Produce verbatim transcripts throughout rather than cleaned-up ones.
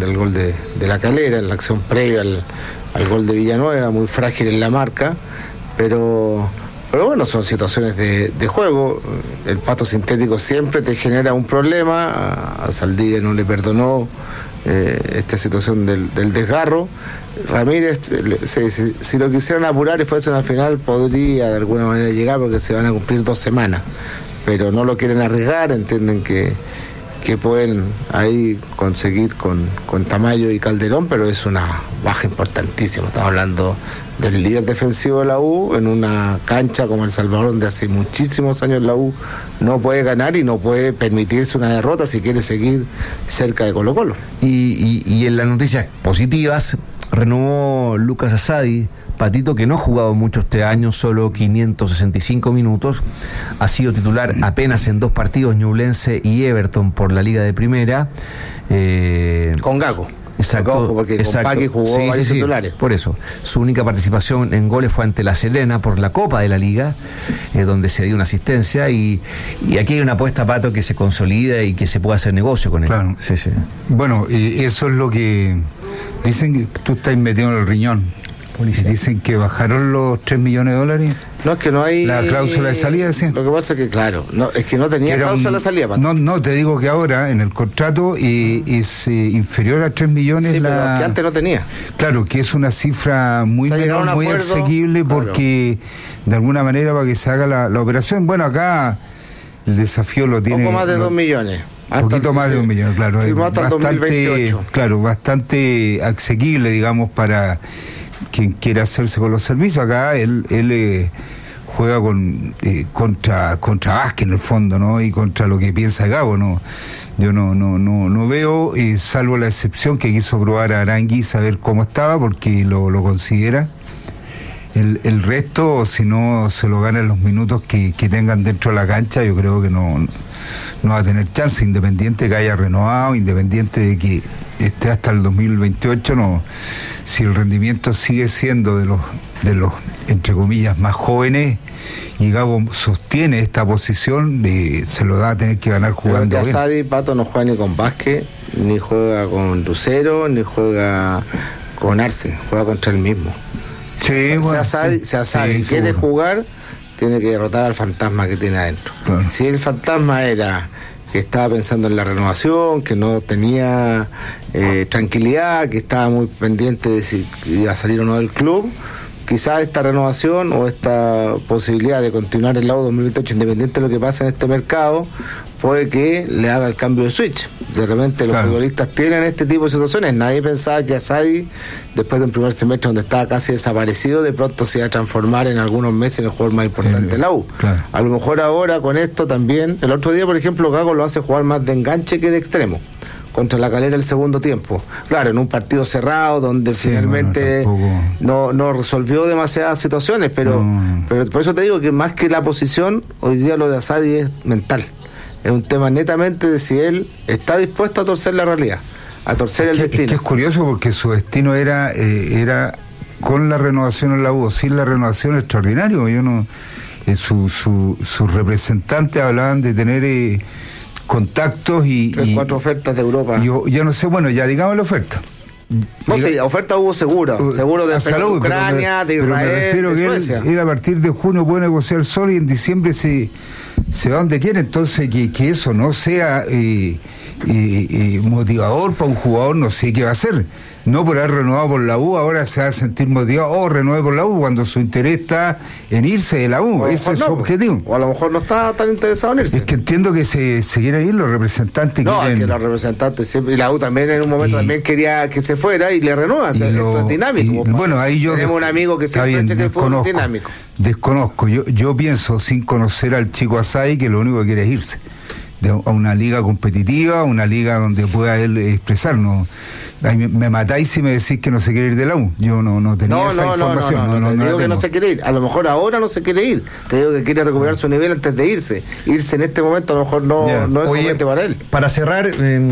del gol de, de La Calera, en la acción previa al, al gol de Villanueva, muy frágil en la marca, pero, pero bueno, son situaciones de, de juego. El pasto sintético siempre te genera un problema, a, a Saldivia no le perdonó eh, esta situación del, del desgarro. Ramírez, si, si, si lo quisieran apurar y fuese una final, podría de alguna manera llegar, porque se van a cumplir dos semanas, pero no lo quieren arriesgar, entienden que, que pueden ahí conseguir con, con Tamayo y Calderón, pero es una baja importantísima. Estamos hablando del líder defensivo de la U en una cancha como El Salvador, donde hace muchísimos años la U no puede ganar y no puede permitirse una derrota si quiere seguir cerca de Colo-Colo. Y, y, y en las noticias positivas, renovó Lucas Asadi, Patito, que no ha jugado mucho este año, solo quinientos sesenta y cinco minutos, ha sido titular apenas en dos partidos, Ñublense y Everton por la Liga de Primera. Eh, con Gago. Exacto, porque exacto. Con Paqui jugó sí, varios sí, sí, titulares. Por eso, su única participación en goles fue ante La Serena por la Copa de la Liga, eh, donde se dio una asistencia, y, y aquí hay una apuesta, Pato, que se consolida y que se puede hacer negocio con él. Claro. Sí, sí. Bueno, y eso es lo que dicen, que tú estás metido en el riñón. Policía. Dicen que bajaron los tres millones de dólares. No, es que no hay... La cláusula de salida, decían. Lo que pasa es que, claro, no, es que no tenía que cláusula un, de salida. Pato. No, no, te digo que ahora en el contrato eh, es eh, inferior a tres millones. Sí, la... pero que antes no tenía. Claro, que es una cifra muy menor, muy acuerdo, asequible, porque claro, de alguna manera para que se haga la, la operación. Bueno, acá el desafío lo tiene... Poco más de lo, dos millones. Un poquito más de un millón, claro. Firmó hasta bastante, el dos mil veintiocho. Claro, bastante asequible, digamos, para quien quiera hacerse con los servicios. Acá él, él eh, juega con eh, contra contra Vázquez en el fondo, ¿no? Y contra lo que piensa Gago, ¿no? Yo no no no no veo, eh, salvo la excepción que quiso probar a Aranguiz a ver cómo estaba, porque lo, lo considera. El, el resto, si no se lo ganan los minutos que, que tengan dentro de la cancha, yo creo que no, no va a tener chance, independiente que haya renovado, independiente de que esté hasta el dos mil veintiocho, no. Si el rendimiento sigue siendo de los, de los entre comillas, más jóvenes, y Gago sostiene esta posición, de, se lo da a tener que ganar jugando bien. Asadi, Pato, no juega ni con Vázquez, ni juega con Lucero, ni juega con Arce, juega contra él mismo. Sí, si bueno, Asadi, sí, si Asadi sí, quiere seguro. jugar, tiene que derrotar al fantasma que tiene adentro. Claro. Si el fantasma era que estaba pensando en la renovación, que no tenía eh, tranquilidad, que estaba muy pendiente de si iba a salir o no del club, quizás esta renovación o esta posibilidad de continuar el lado dos mil veintiocho, independiente de lo que pasa en este mercado, puede que le haga el cambio de switch. De repente los claro. futbolistas tienen este tipo de situaciones. Nadie pensaba que Asadi, después de un primer semestre donde estaba casi desaparecido, de pronto se iba a transformar en algunos meses en el jugador más importante de la U. Claro. A lo mejor ahora con esto también, el otro día por ejemplo Gago lo hace jugar más de enganche que de extremo contra La Calera el segundo tiempo. Claro, en un partido cerrado donde sí, finalmente bueno, no, no resolvió demasiadas situaciones, pero, no. pero por eso te digo que más que la posición, hoy día lo de Asadi es mental. Es un tema netamente de si él está dispuesto a torcer la realidad, a torcer es el que, destino. Es que es curioso porque su destino era eh, era con la renovación en la U, sin la renovación extraordinario. Yo no, eh, su, su, sus representantes hablaban de tener eh, contactos y, Tres, y cuatro ofertas de Europa. Yo, yo no sé, bueno, ya digamos la oferta. No sé, sí, oferta hubo segura, uh, seguro de salud, Ucrania, pero me, de Israel, pero me refiero de que Suecia. Él, él a partir de junio puede negociar solo y en diciembre se, se va donde quiere, entonces que, que eso no sea eh, eh, eh, motivador para un jugador, no sé qué va a hacer. No por haber renovado por la U, ahora se va a sentir motivado, oh, renueve por la U, cuando su interés está en irse de la U, ese es no, su objetivo. O a lo mejor no está tan interesado en irse. Es que entiendo que se, se quieren ir los representantes. No, quieren... es que los representantes siempre, y la U también en un momento y, también quería que se fuera y le renueva, y lo, esto es dinámico. Y, bueno, ahí yo... Tenemos un amigo que siempre dice que fue dinámico. Desconozco, yo, yo pienso, sin conocer al chico Asadi, que lo único que quiere es irse de, a una liga competitiva, una liga donde pueda él expresarnos. Me, me matáis si me decís que no se quiere ir de la U. Yo no, no tenía no, esa no, información. No, no, no, no, no, no, te digo no que no se quiere ir. A lo mejor ahora no se quiere ir. Te digo que quiere recuperar su nivel antes de irse. Irse en este momento a lo mejor no, yeah. no es Oye, momento para él. Para cerrar,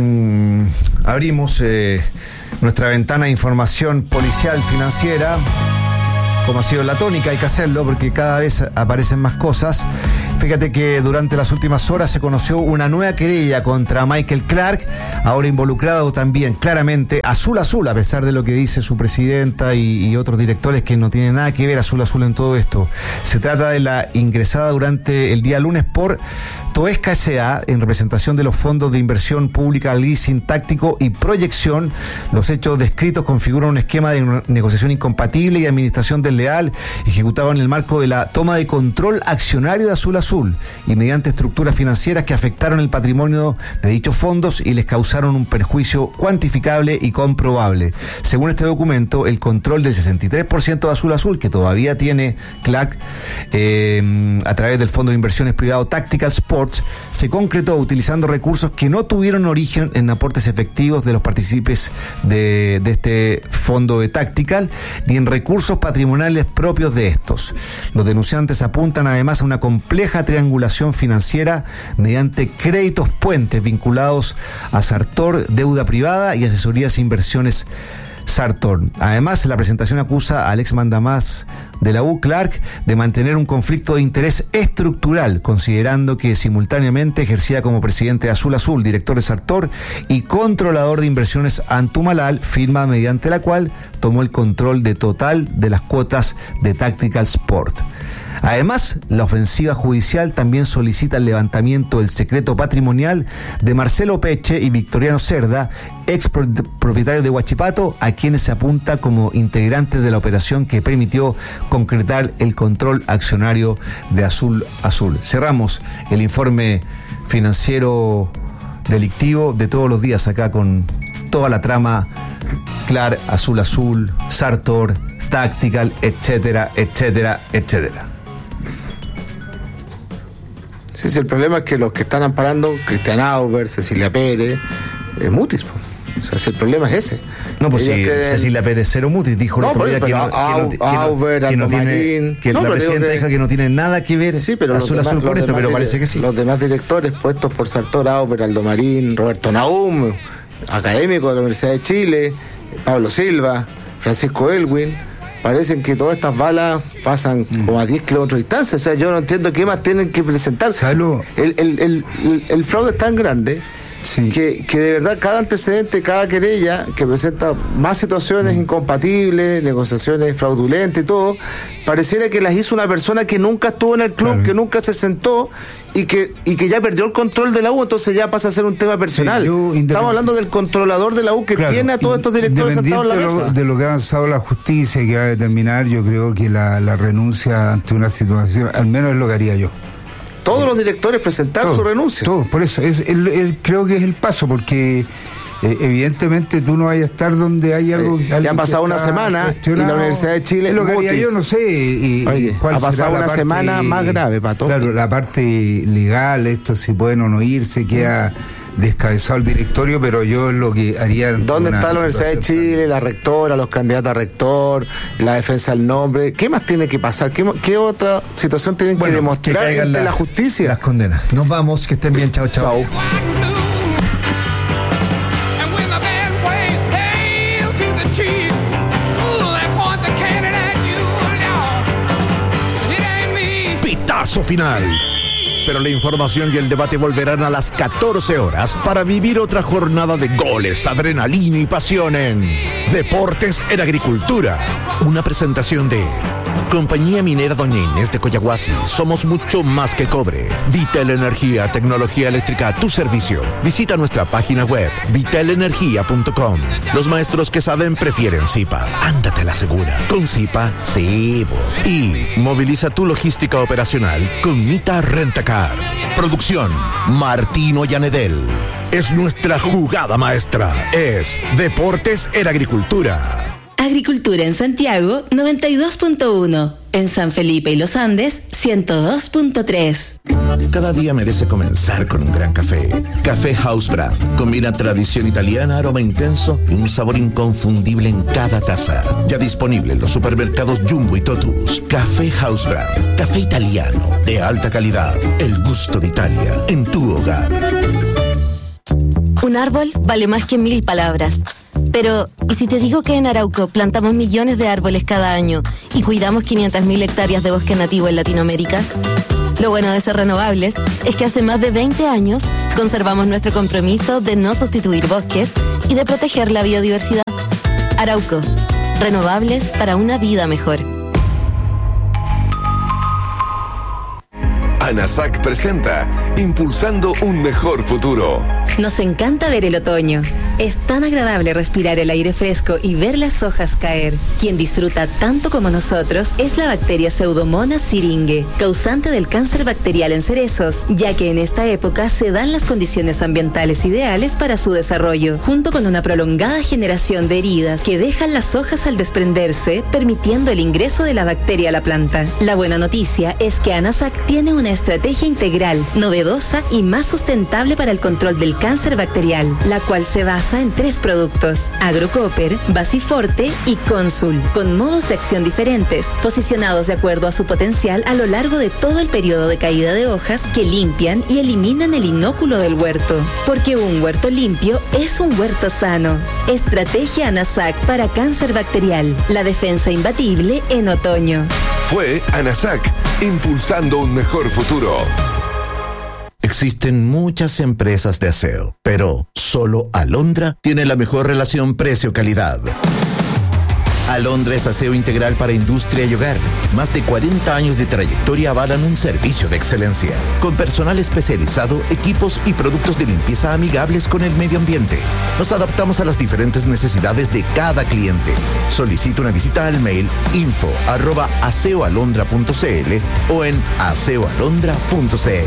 eh, abrimos eh, nuestra ventana de información policial financiera. Como ha sido la tónica, hay que hacerlo porque cada vez aparecen más cosas. Fíjate que durante las últimas horas se conoció una nueva querella contra Michael Clark, ahora involucrado también claramente Azul Azul, a pesar de lo que dice su presidenta y, y otros directores que no tienen nada que ver Azul Azul en todo esto. Se trata de la ingresada durante el día lunes por Toesca S A en representación de los fondos de inversión pública Leasing Táctico y Proyección. Los hechos descritos configuran un esquema de negociación incompatible y administración desleal ejecutado en el marco de la toma de control accionario de Azul Azul y mediante estructuras financieras que afectaron el patrimonio de dichos fondos y les causaron un perjuicio cuantificable y comprobable. Según este documento, el control del sesenta y tres por ciento de Azul Azul, que todavía tiene Clark, eh, a través del Fondo de Inversiones Privado Tactical Sports, se concretó utilizando recursos que no tuvieron origen en aportes efectivos de los partícipes de, de este fondo de Tactical, ni en recursos patrimoniales propios de estos. Los denunciantes apuntan además a una compleja triangulación financiera mediante créditos puentes vinculados a Sartor, deuda privada y asesorías e inversiones Sartor. Además, la presentación acusa al ex mandamás de la U, Clark, de mantener un conflicto de interés estructural, considerando que simultáneamente ejercía como presidente de Azul Azul, director de Sartor y controlador de inversiones Antumalal, firma mediante la cual tomó el control de total de las cuotas de Tactical Sport. Además, la ofensiva judicial también solicita el levantamiento del secreto patrimonial de Marcelo Peche y Victoriano Cerda, ex propietarios de Huachipato, a quienes se apunta como integrantes de la operación que permitió concretar el control accionario de Azul Azul. Cerramos el informe financiero delictivo de todos los días acá con toda la trama Clark, Azul Azul, Sartor, Tactical, etcétera, etcétera, etcétera. Sí, sí, el problema es que los que están amparando, Cristian Auber, Cecilia Pérez, eh, Mutis, po. O sea, si el problema es ese. No, pues Ellos sí, quieren... Cecilia Pérez Cero Mutis dijo el no, otro día pero, que no, Au, que no, Auber, que no, que no tiene, Marín. que no, la presidenta que... dijo que no tiene nada que ver sí, pero Azul demás, Azul con esto, pero parece que sí. Los demás directores puestos por Sartor, Auber, Aldo Marín, Roberto Naum, académico de la Universidad de Chile, Pablo Silva, Francisco Elwin, parecen que todas estas balas pasan mm. como a diez kilómetros de distancia. O sea, yo no entiendo qué más tienen que presentarse. El, el, el, el, el fraude es tan grande sí. que, que de verdad cada antecedente, cada querella que presenta más situaciones mm. incompatibles, negociaciones fraudulentas y todo, pareciera que las hizo una persona que nunca estuvo en el club, claro. que nunca se sentó y que y que ya perdió el control de la U, entonces ya pasa a ser un tema personal. Sí, yo, estamos hablando del controlador de la U que claro, tiene a todos estos directores sentados en la mesa. De lo que ha avanzado la justicia y que va a determinar, yo creo que la, la renuncia ante una situación, al menos es lo que haría yo. Todos los directores presentar todo, su renuncia. Todos, por eso, es el, el, creo que es el paso, porque eh, evidentemente tú no vayas a estar donde hay algo. Eh, ya han pasado una semana y la Universidad de Chile. Es lo que haría yo, no sé. Y, Oye, cuál ha pasado una parte, semana más grave, Pato. Claro, la parte legal, esto si pueden o no irse, queda descabezado el directorio, pero yo es lo que haría. ¿Dónde está la Universidad de Chile, la rectora, los candidatos a rector, la defensa del nombre? ¿Qué más tiene que pasar? ¿Qué, qué otra situación tienen bueno, que demostrar que ante la, la justicia? Las condenas. Nos vamos, que estén bien, chao, chao. Chao. Pitazo final. Pero la información y el debate volverán a las catorce horas para vivir otra jornada de goles, adrenalina y pasión en Deportes en Agricultura. Una presentación de Compañía Minera Doña Inés de Coyahuasi. Somos mucho más que cobre. Vitel Energía, tecnología eléctrica a tu servicio. Visita nuestra página web vitel energía punto com. Los maestros que saben prefieren Zipa. Ándate a la segura. Con Zipa, sí. Y moviliza tu logística operacional con Mita Rentacar. Producción Martino Yanedel. Es nuestra jugada maestra. Es Deportes en Agricultura. Agricultura en Santiago, noventa y dos punto uno. En San Felipe y Los Andes, ciento dos punto tres. Cada día merece comenzar con un gran café. Café House Brand. Combina tradición italiana, aroma intenso y un sabor inconfundible en cada taza. Ya disponible en los supermercados Jumbo y Totus. Café House Brand. Café italiano de alta calidad. El gusto de Italia en tu hogar. Un árbol vale más que mil palabras. Pero, ¿y si te digo que en Arauco plantamos millones de árboles cada año y cuidamos quinientas mil hectáreas de bosque nativo en Latinoamérica? Lo bueno de ser renovables es que hace más de veinte años conservamos nuestro compromiso de no sustituir bosques y de proteger la biodiversidad. Arauco, renovables para una vida mejor. ANASAC presenta Impulsando un mejor futuro. Nos encanta ver el otoño. Es tan agradable respirar el aire fresco y ver las hojas caer. Quien disfruta tanto como nosotros es la bacteria Pseudomonas syringae, causante del cáncer bacterial en cerezos, ya que en esta época se dan las condiciones ambientales ideales para su desarrollo, junto con una prolongada generación de heridas que dejan las hojas al desprenderse, permitiendo el ingreso de la bacteria a la planta. La buena noticia es que ANASAC tiene una estrategia integral, novedosa y más sustentable para el control del cáncer bacterial, la cual se basa en tres productos: Agrocopper, Basiforte y Consul, con modos de acción diferentes, posicionados de acuerdo a su potencial a lo largo de todo el periodo de caída de hojas, que limpian y eliminan el inóculo del huerto. Porque un huerto limpio es un huerto sano. Estrategia ANASAC para cáncer bacterial, la defensa imbatible en otoño. Fue ANASAC, impulsando un mejor futuro. Existen muchas empresas de aseo, pero solo Alondra tiene la mejor relación precio-calidad. Alondra es aseo integral para industria y hogar. Más de cuarenta años de trayectoria avalan un servicio de excelencia, con personal especializado, equipos y productos de limpieza amigables con el medio ambiente. Nos adaptamos a las diferentes necesidades de cada cliente. Solicita una visita al mail info arroba aseoalondra punto cl o en aseoalondra punto cl.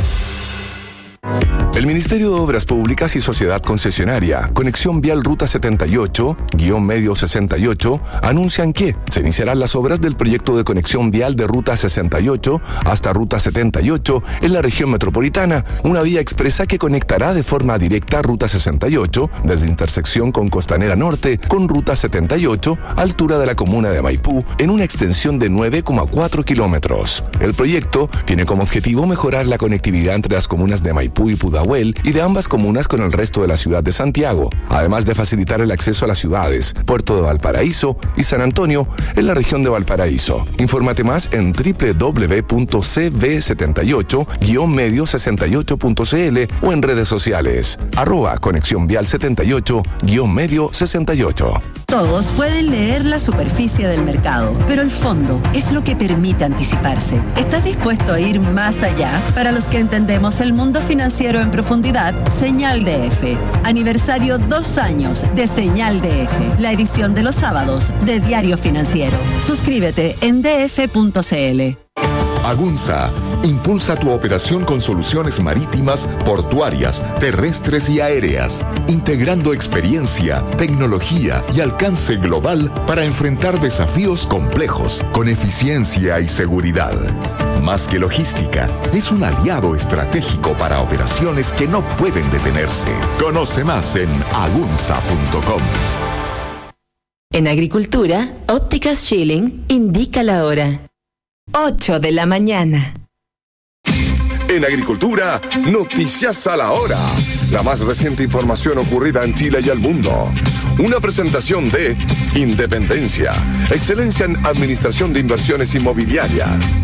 El Ministerio de Obras Públicas y Sociedad Concesionaria, Conexión Vial Ruta setenta y ocho, guión medio sesenta y ocho, anuncian que se iniciarán las obras del proyecto de conexión vial de Ruta sesenta y ocho hasta Ruta setenta y ocho en la región metropolitana, una vía expresa que conectará de forma directa Ruta sesenta y ocho desde intersección con Costanera Norte con Ruta setenta y ocho, altura de la comuna de Maipú, en una extensión de nueve coma cuatro kilómetros. El proyecto tiene como objetivo mejorar la conectividad entre las comunas de Maipú y Pudahuel y de ambas comunas con el resto de la ciudad de Santiago, además de facilitar el acceso a las ciudades Puerto de Valparaíso y San Antonio en la región de Valparaíso. Infórmate más en doble u doble u doble u punto c v setenta y ocho guión medio sesenta y ocho punto cl o en redes sociales arroba conexión vial setenta y ocho guión medio sesenta y ocho. Todos pueden leer la superficie del mercado, pero el fondo es lo que permite anticiparse. ¿Estás dispuesto a ir más allá? Para los que entendemos el mundo financiero en profundidad, Señal D F. Aniversario dos años de Señal D F, la edición de los sábados de Diario Financiero. Suscríbete en d f punto c l. Agunza impulsa tu operación con soluciones marítimas, portuarias, terrestres y aéreas, integrando experiencia, tecnología y alcance global para enfrentar desafíos complejos con eficiencia y seguridad. Más que logística, es un aliado estratégico para operaciones que no pueden detenerse. Conoce más en agunza punto com. En Agricultura, Ópticas Schilling indica la hora. ocho de la mañana. En Agricultura, noticias a la hora. La más reciente información ocurrida en Chile y el mundo. Una presentación de Independencia, excelencia en administración de inversiones inmobiliarias.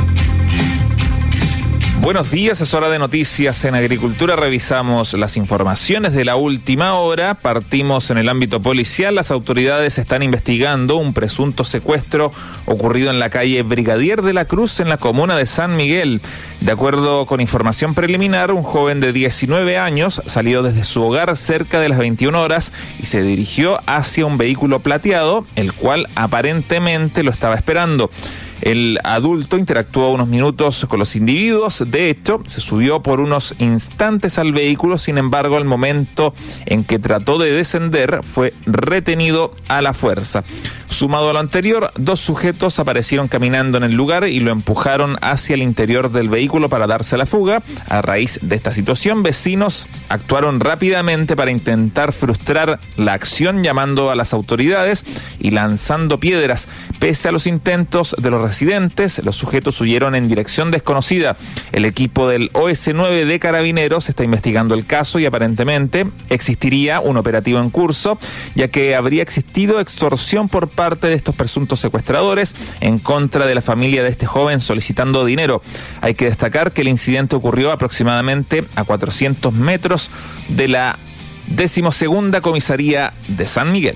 Buenos días, es hora de noticias en Agricultura. Revisamos las informaciones de la última hora. Partimos en el ámbito policial. Las autoridades están investigando un presunto secuestro ocurrido en la calle Brigadier de la Cruz en la comuna de San Miguel. De acuerdo con información preliminar, un joven de diecinueve años salió desde su hogar cerca de las veintiuna horas y se dirigió hacia un vehículo plateado, el cual aparentemente lo estaba esperando. El adulto interactuó unos minutos con los individuos. De hecho, se subió por unos instantes al vehículo. Sin embargo, al momento en que trató de descender, fue retenido a la fuerza. Sumado a lo anterior, dos sujetos aparecieron caminando en el lugar y lo empujaron hacia el interior del vehículo para darse la fuga. A raíz de esta situación, vecinos actuaron rápidamente para intentar frustrar la acción, llamando a las autoridades, y y lanzando piedras. Pese a los intentos de los residentes, los sujetos huyeron en dirección desconocida. El equipo del O S nueve de Carabineros está investigando el caso y aparentemente existiría un operativo en curso, ya que habría existido extorsión por parte de estos presuntos secuestradores en contra de la familia de este joven solicitando dinero. Hay que destacar que el incidente ocurrió aproximadamente a cuatrocientos metros de la decimosegunda comisaría de San Miguel.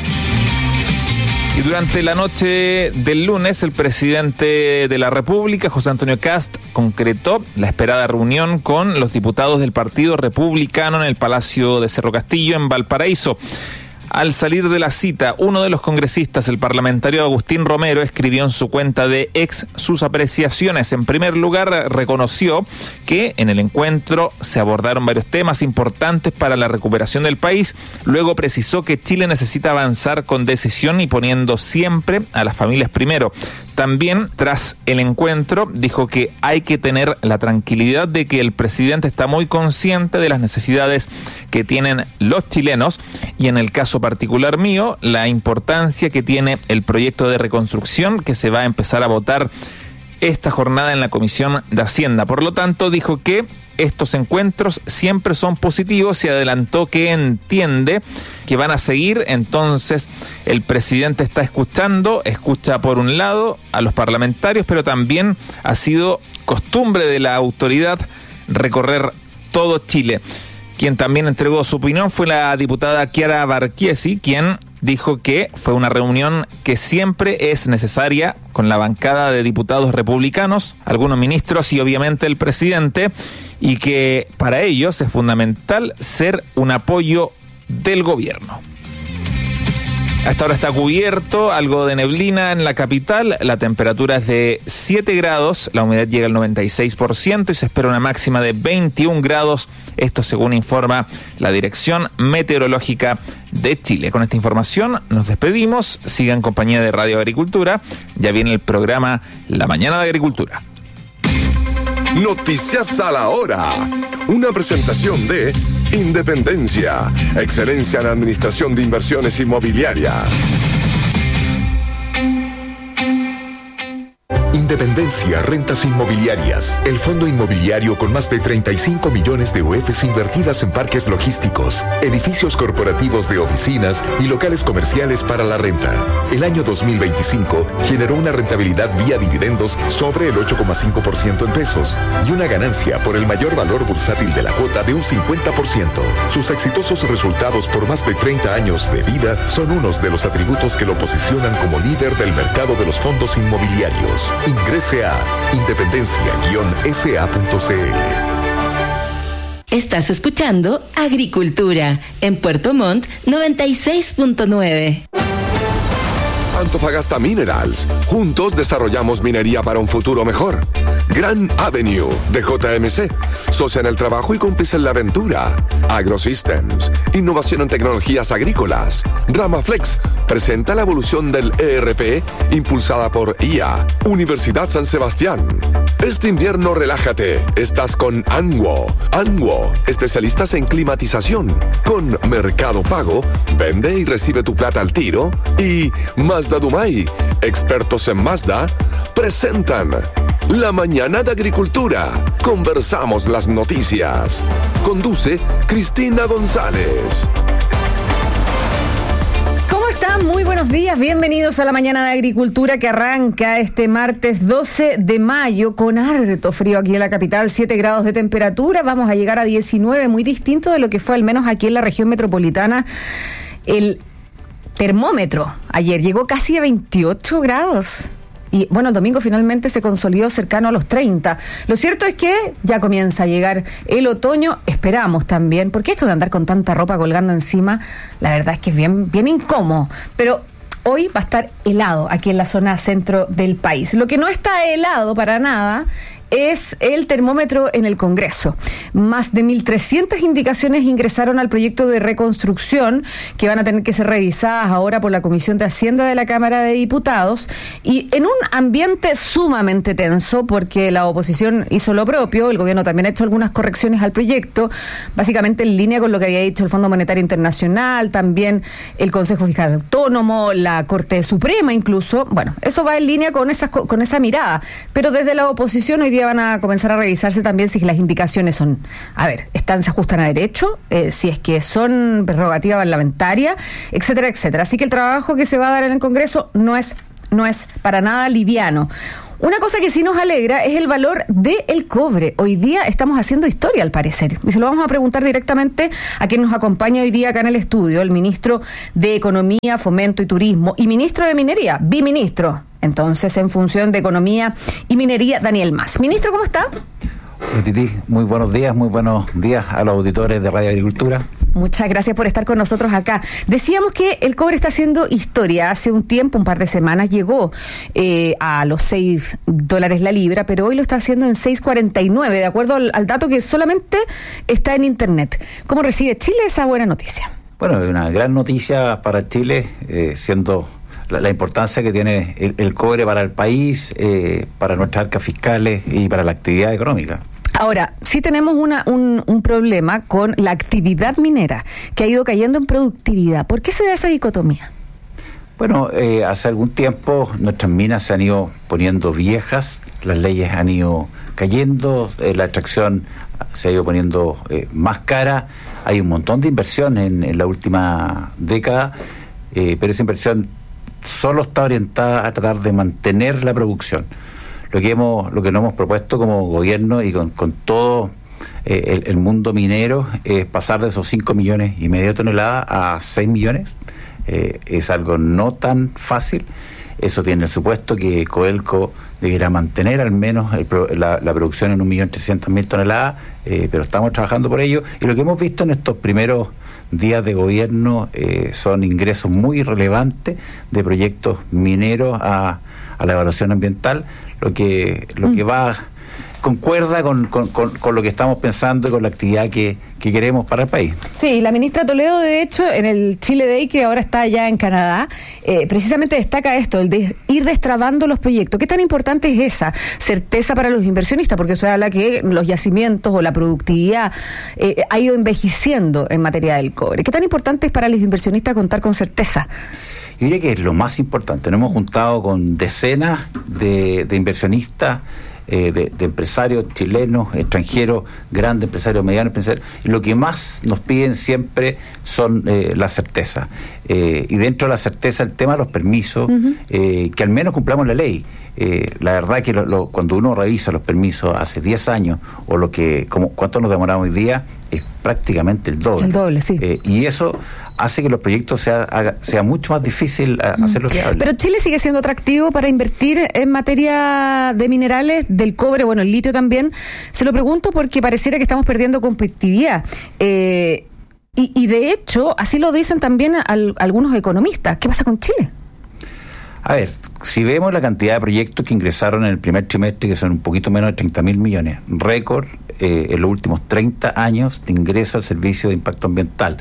Y durante la noche del lunes, el presidente de la República, José Antonio Kast, concretó la esperada reunión con los diputados del Partido Republicano en el Palacio de Cerro Castillo, en Valparaíso. Al salir de la cita, uno de los congresistas, el parlamentario Agustín Romero, escribió en su cuenta de ex sus apreciaciones. En primer lugar, reconoció que en el encuentro se abordaron varios temas importantes para la recuperación del país. Luego precisó que Chile necesita avanzar con decisión y poniendo siempre a las familias primero. También, tras el encuentro, dijo que hay que tener la tranquilidad de que el presidente está muy consciente de las necesidades que tienen los chilenos y, en el caso particular mío, la importancia que tiene el proyecto de reconstrucción que se va a empezar a votar esta jornada en la Comisión de Hacienda. Por lo tanto, dijo que estos encuentros siempre son positivos y adelantó que entiende que van a seguir. Entonces, el presidente está escuchando, escucha por un lado a los parlamentarios, pero también ha sido costumbre de la autoridad recorrer todo Chile. Quien también entregó su opinión fue la diputada Chiara Barchiesi, quien dijo que fue una reunión que siempre es necesaria con la bancada de diputados republicanos, algunos ministros y obviamente el presidente, y que para ellos es fundamental ser un apoyo del gobierno. Hasta ahora está cubierto, algo de neblina en la capital, la temperatura es de siete grados, la humedad llega al noventa y seis por ciento y se espera una máxima de veintiún grados, esto según informa la Dirección Meteorológica de Chile. Con esta información nos despedimos, sigan en compañía de Radio Agricultura, ya viene el programa La Mañana de Agricultura. Noticias a la hora. Una presentación de Independencia, excelencia en administración de inversiones inmobiliarias. Independencia Rentas Inmobiliarias, el fondo inmobiliario con más de treinta y cinco millones de U Fs invertidas en parques logísticos, edificios corporativos de oficinas y locales comerciales para la renta. El año dos mil veinticinco generó una rentabilidad vía dividendos sobre el ocho coma cinco por ciento en pesos y una ganancia por el mayor valor bursátil de la cuota de un cincuenta por ciento. Sus exitosos resultados por más de treinta años de vida son unos de los atributos que lo posicionan como líder del mercado de los fondos inmobiliarios. Ingrese a independencia guion s a punto c l. Estás escuchando Agricultura en Puerto Montt noventa y seis punto nueve. Antofagasta Minerals. Juntos desarrollamos minería para un futuro mejor. Grand Avenue de J M C. Socia en el trabajo y cómplice en la aventura. AgroSystems. Innovación en tecnologías agrícolas. Ramaflex presenta la evolución del E R P impulsada por I A. Universidad San Sebastián. Este invierno relájate. Estás con Anwo. Anwo, especialistas en climatización. Con Mercado Pago, vende y recibe tu plata al tiro. Y Mazda Dumay, expertos en Mazda, presentan La Mañana de Agricultura. Conversamos las noticias. Conduce Cristina González. ¿Cómo están? Muy buenos días, bienvenidos a La Mañana de Agricultura que arranca este martes doce de mayo con harto frío aquí en la capital, siete grados de temperatura, vamos a llegar a diecinueve, muy distinto de lo que fue al menos aquí en la región metropolitana. El termómetro ayer llegó casi a veintiocho grados. Y bueno, el domingo finalmente se consolidó cercano a los treinta. Lo cierto es que ya comienza a llegar el otoño, esperamos también, porque esto de andar con tanta ropa colgando encima, la verdad es que es bien, bien incómodo. Pero hoy va a estar helado aquí en la zona centro del país. Lo que no está helado para nada es el termómetro en el Congreso. Más de mil trescientas indicaciones ingresaron al proyecto de reconstrucción que van a tener que ser revisadas ahora por la Comisión de Hacienda de la Cámara de Diputados, y en un ambiente sumamente tenso porque la oposición hizo lo propio, el gobierno también ha hecho algunas correcciones al proyecto, básicamente en línea con lo que había dicho el Fondo Monetario Internacional, también el Consejo Fiscal Autónomo, la Corte Suprema incluso. Bueno, eso va en línea con esas con esa mirada, pero desde la oposición hoy día van a comenzar a revisarse también si las indicaciones son, a ver, están, se ajustan a derecho, eh, si es que son prerrogativa parlamentaria, etcétera, etcétera. Así que el trabajo que se va a dar en el Congreso no es no es para nada liviano. Una cosa que sí nos alegra es el valor del cobre. Hoy día estamos haciendo historia, al parecer. Y se lo vamos a preguntar directamente a quien nos acompaña hoy día acá en el estudio, el ministro de Economía, Fomento y Turismo y ministro de Minería, biministro. Entonces, en función de Economía y Minería, Daniel Mas. Ministro, ¿cómo está? Hola, Titi. Muy buenos días, muy buenos días a los auditores de Radio Agricultura. Muchas gracias por estar con nosotros acá. Decíamos que el cobre está haciendo historia. Hace un tiempo, un par de semanas, llegó eh, a los seis dólares la libra, pero hoy lo está haciendo en seis cuarenta y nueve, de acuerdo al, al dato que solamente está en Internet. ¿Cómo recibe Chile esa buena noticia? Bueno, es una gran noticia para Chile, eh, siendo la, la importancia que tiene el, el cobre para el país, eh, para nuestras arcas fiscales y para la actividad económica. Ahora, sí tenemos una, un, un problema con la actividad minera, que ha ido cayendo en productividad. ¿Por qué se da esa dicotomía? Bueno, eh, hace algún tiempo nuestras minas se han ido poniendo viejas, las leyes han ido cayendo, eh, la extracción se ha ido poniendo eh, más cara, hay un montón de inversión en, en la última década, eh, pero esa inversión solo está orientada a tratar de mantener la producción. Lo que hemos, lo que nos hemos propuesto como gobierno y con, con todo eh, el, el mundo minero es pasar de esos cinco millones y medio de toneladas a seis millones. Eh, es algo no tan fácil. Eso tiene el supuesto que Codelco deberá mantener al menos el, la, la producción en un millón trescientas mil toneladas, eh, pero estamos trabajando por ello. Y lo que hemos visto en estos primeros días de gobierno eh, son ingresos muy relevantes de proyectos mineros a, a la evaluación ambiental, lo que lo mm. que va concuerda con, con, con, con lo que estamos pensando y con la actividad que, que queremos para el país. Sí, la ministra Toledo, de hecho, en el Chile Day, que ahora está allá en Canadá, eh, precisamente destaca esto, el de ir destrabando los proyectos. ¿Qué tan importante es esa certeza para los inversionistas? Porque se habla que los yacimientos o la productividad eh, ha ido envejeciendo en materia del cobre. ¿Qué tan importante es para los inversionistas contar con certeza? Yo diría que es lo más importante. Nos hemos juntado con decenas de, de inversionistas, Eh, de, de empresarios chilenos, extranjeros, grandes empresarios, medianos empresarios, y lo que más nos piden siempre son eh, la certeza. Eh, y dentro de la certeza el tema de los permisos, uh-huh. eh, que al menos cumplamos la ley. Eh, la verdad que lo, lo, cuando uno revisa los permisos hace diez años, o lo que, como cuánto nos demoramos hoy día, es prácticamente el doble. El doble, sí. Eh, y eso hace que los proyectos sea, haga, sea mucho más difícil a, mm. hacerlo viable. Pero Chile sigue siendo atractivo para invertir en materia de minerales, del cobre, bueno, el litio también. Se lo pregunto porque pareciera que estamos perdiendo competitividad. Eh, y, y de hecho, así lo dicen también al, algunos economistas. ¿Qué pasa con Chile? A ver, si vemos la cantidad de proyectos que ingresaron en el primer trimestre, que son un poquito menos de treinta mil millones, récord eh, en los últimos treinta años de ingreso al servicio de impacto ambiental.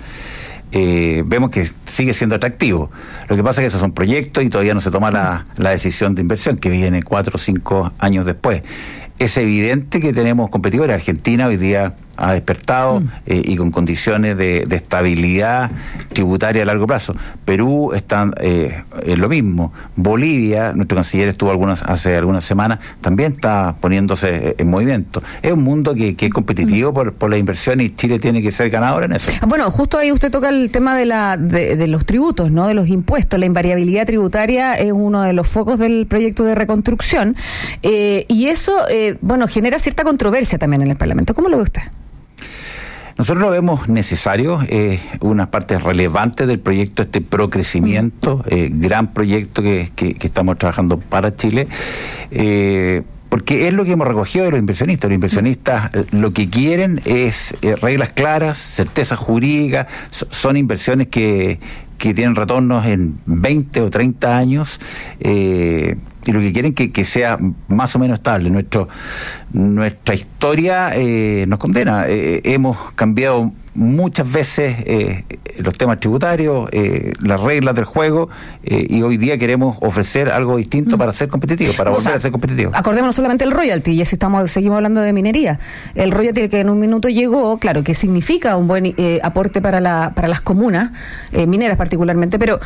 Eh, vemos que sigue siendo atractivo. Lo que pasa es que esos son proyectos y todavía no se toma la, la decisión de inversión, que viene cuatro o cinco años después. Es evidente que tenemos competidores. Argentina hoy día ha despertado mm. eh, y con condiciones de, de estabilidad tributaria a largo plazo. Perú está eh, en lo mismo. Bolivia, nuestro canciller estuvo algunas hace algunas semanas, también está poniéndose en movimiento. Es un mundo que, que es competitivo mm. por, por la inversión, y Chile tiene que ser ganador en eso. Bueno, justo ahí usted toca el tema de, la, de, de los tributos, ¿no? De los impuestos. La invariabilidad tributaria es uno de los focos del proyecto de reconstrucción, eh, y eso, eh, bueno, genera cierta controversia también en el Parlamento. ¿Cómo lo ve usted? Nosotros lo vemos necesario, eh, una parte relevante del proyecto, este procrecimiento, eh, gran proyecto que, que, que estamos trabajando para Chile, eh, porque es lo que hemos recogido de los inversionistas. Los inversionistas eh, lo que quieren es eh, reglas claras, certeza jurídica, so, son inversiones que que tienen retornos en veinte o treinta años, eh, y lo que quieren que, que sea más o menos estable. Nuestro, nuestra historia eh, nos condena. Eh, hemos cambiado muchas veces eh, los temas tributarios, eh, las reglas del juego, eh, y hoy día queremos ofrecer algo distinto mm. para ser competitivos, para o volver sea, a ser competitivos. Acordémonos solamente del royalty, y si estamos, seguimos hablando de minería. El royalty que en un minuto llegó, claro, que significa un buen eh, aporte para, la, para las comunas, eh, mineras particularmente, pero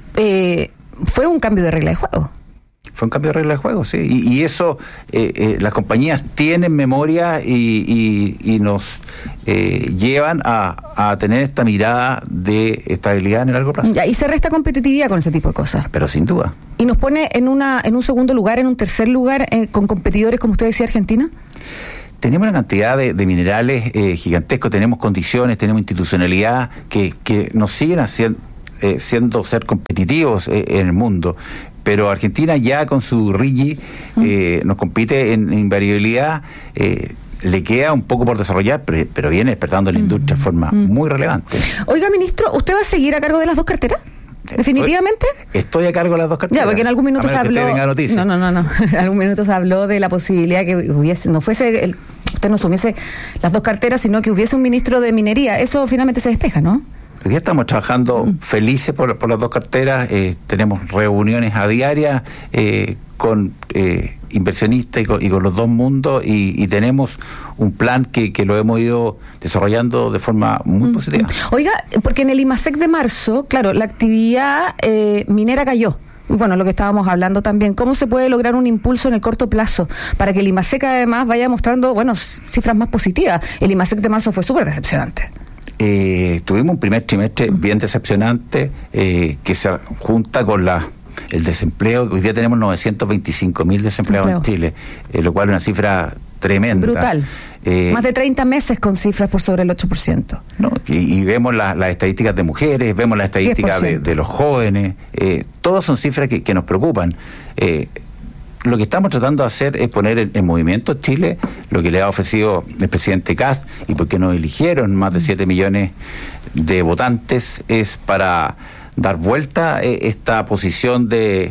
eh, fue un cambio de regla de juego. Fue un cambio de regla de juego, sí. Y, y eso, eh, eh, las compañías tienen memoria y, y, y nos eh, llevan a, a tener esta mirada de estabilidad en el largo plazo. Ya, y se resta competitividad con ese tipo de cosas. Pero sin duda. ¿Y nos pone en una en un segundo lugar, en un tercer lugar, eh, con competidores, como usted decía, Argentina? Tenemos una cantidad de, de minerales eh, gigantescos, tenemos condiciones, tenemos institucionalidad que, que nos siguen haciendo, eh, siendo ser competitivos eh, en el mundo. Pero Argentina ya con su R I G I eh, nos compite en, en invariabilidad, eh, le queda un poco por desarrollar, pero, pero viene despertando la industria de forma muy relevante. Oiga, ministro, ¿usted va a seguir a cargo de las dos carteras? ¿Definitivamente? Estoy a cargo de las dos carteras. Ya, porque en algún minuto se habló... No, no, no, no. En algún minuto se habló de la posibilidad que hubiese, no fuese, el, usted no asumiese las dos carteras, sino que hubiese un ministro de minería. Eso finalmente se despeja, ¿no? Hoy día estamos trabajando mm. felices por, por las dos carteras, eh, tenemos reuniones a diaria eh, con eh, inversionistas y con, y con los dos mundos, y, y tenemos un plan que, que lo hemos ido desarrollando de forma muy mm. positiva. Oiga, porque en el IMASEC de marzo, claro, la actividad eh, minera cayó. Bueno, lo que estábamos hablando también, ¿cómo se puede lograr un impulso en el corto plazo para que el IMASEC además vaya mostrando, bueno, cifras más positivas? El IMASEC de marzo fue súper decepcionante. Eh, tuvimos un primer trimestre bien decepcionante, eh, que se junta con la el desempleo. Hoy día tenemos novecientos veinticinco mil desempleados Empleo. en Chile, eh, lo cual es una cifra tremenda. Brutal. Eh, Más de treinta meses con cifras por sobre el ocho por ciento. No, y, y vemos la, las estadísticas de mujeres, vemos las estadísticas de, de los jóvenes, eh, todas son cifras que, que nos preocupan. Eh, Lo que estamos tratando de hacer es poner en, en movimiento Chile lo que le ha ofrecido el presidente Kast, y porque nos eligieron más de siete millones de votantes, es para dar vuelta eh, esta posición de,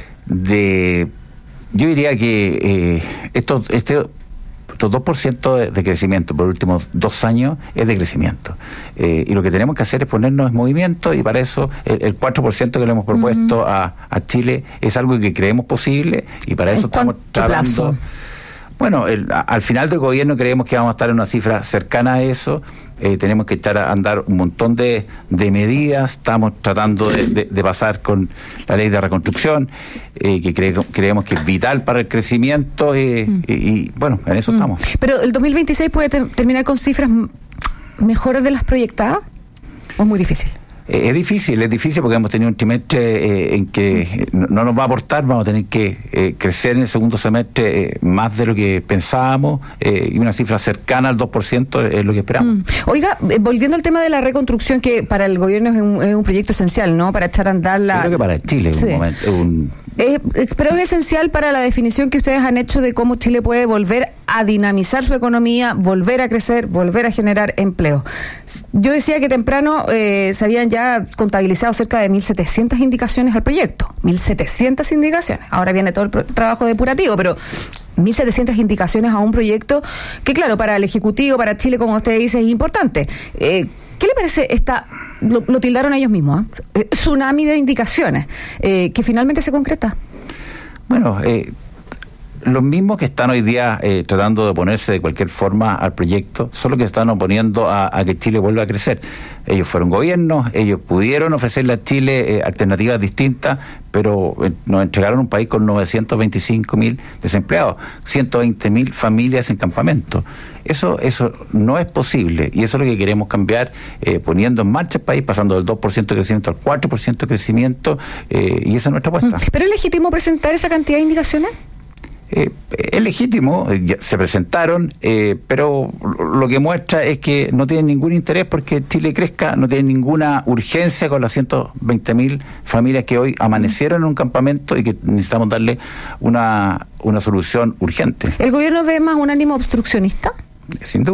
de yo diría que eh, esto, este estos dos por ciento de, de crecimiento por los últimos dos años es de crecimiento. Eh, y lo que tenemos que hacer es ponernos en movimiento, y para eso el, el cuatro por ciento que le hemos propuesto uh-huh. a, a Chile es algo que creemos posible, y para eso estamos tratando... Plazo? Bueno, el, a, al final del gobierno creemos que vamos a estar en una cifra cercana a eso. Eh, tenemos que echar a andar un montón de, de medidas. Estamos tratando de, de, de pasar con la ley de reconstrucción, eh, que cre, creemos que es vital para el crecimiento, eh, mm. y, y bueno, en eso mm. estamos. Pero el dos mil veintiséis puede te, terminar con cifras mejores de las proyectadas, ¿o es muy difícil? Eh, es difícil, es difícil porque hemos tenido un trimestre eh, en que no, no nos va a aportar, vamos a tener que eh, crecer en el segundo semestre eh, más de lo que pensábamos, eh, y una cifra cercana al dos por ciento es lo que esperamos. Mm. Oiga, eh, volviendo al tema de la reconstrucción, que para el gobierno es un, es un proyecto esencial, ¿no? Para echar a andar la... Yo creo que para Chile es sí. un momento... Es un... Eh, pero es esencial para la definición que ustedes han hecho de cómo Chile puede volver a dinamizar su economía, volver a crecer, volver a generar empleo. Yo decía que temprano eh, se habían ya contabilizado cerca de mil setecientas indicaciones al proyecto. mil setecientas indicaciones. Ahora viene todo el pro- trabajo depurativo, pero mil setecientas indicaciones a un proyecto que, claro, para el Ejecutivo, para Chile, como usted dice, es importante. Eh, ¿Qué le parece esta, lo, lo tildaron ellos mismos, ¿eh? tsunami de indicaciones, eh, que finalmente se concreta? Bueno, eh, los mismos que están hoy día eh, tratando de oponerse de cualquier forma al proyecto son los que están oponiendo a, a que Chile vuelva a crecer. Ellos fueron gobiernos, ellos pudieron ofrecerle a Chile eh, alternativas distintas, pero eh, nos entregaron un país con novecientos veinticinco mil desempleados, ciento veinte mil familias en campamento. Eso eso no es posible, y eso es lo que queremos cambiar, eh, poniendo en marcha el país, pasando del dos por ciento de crecimiento al cuatro por ciento de crecimiento, eh, y esa es nuestra apuesta. ¿Pero es legítimo presentar esa cantidad de indicaciones? Eh, es legítimo, ya se presentaron, eh, pero lo que muestra es que no tienen ningún interés porque Chile crezca, no tienen ninguna urgencia con las ciento veinte mil familias que hoy amanecieron en un campamento y que necesitamos darle una, una solución urgente. ¿El gobierno ve más un ánimo obstruccionista? Sin duda.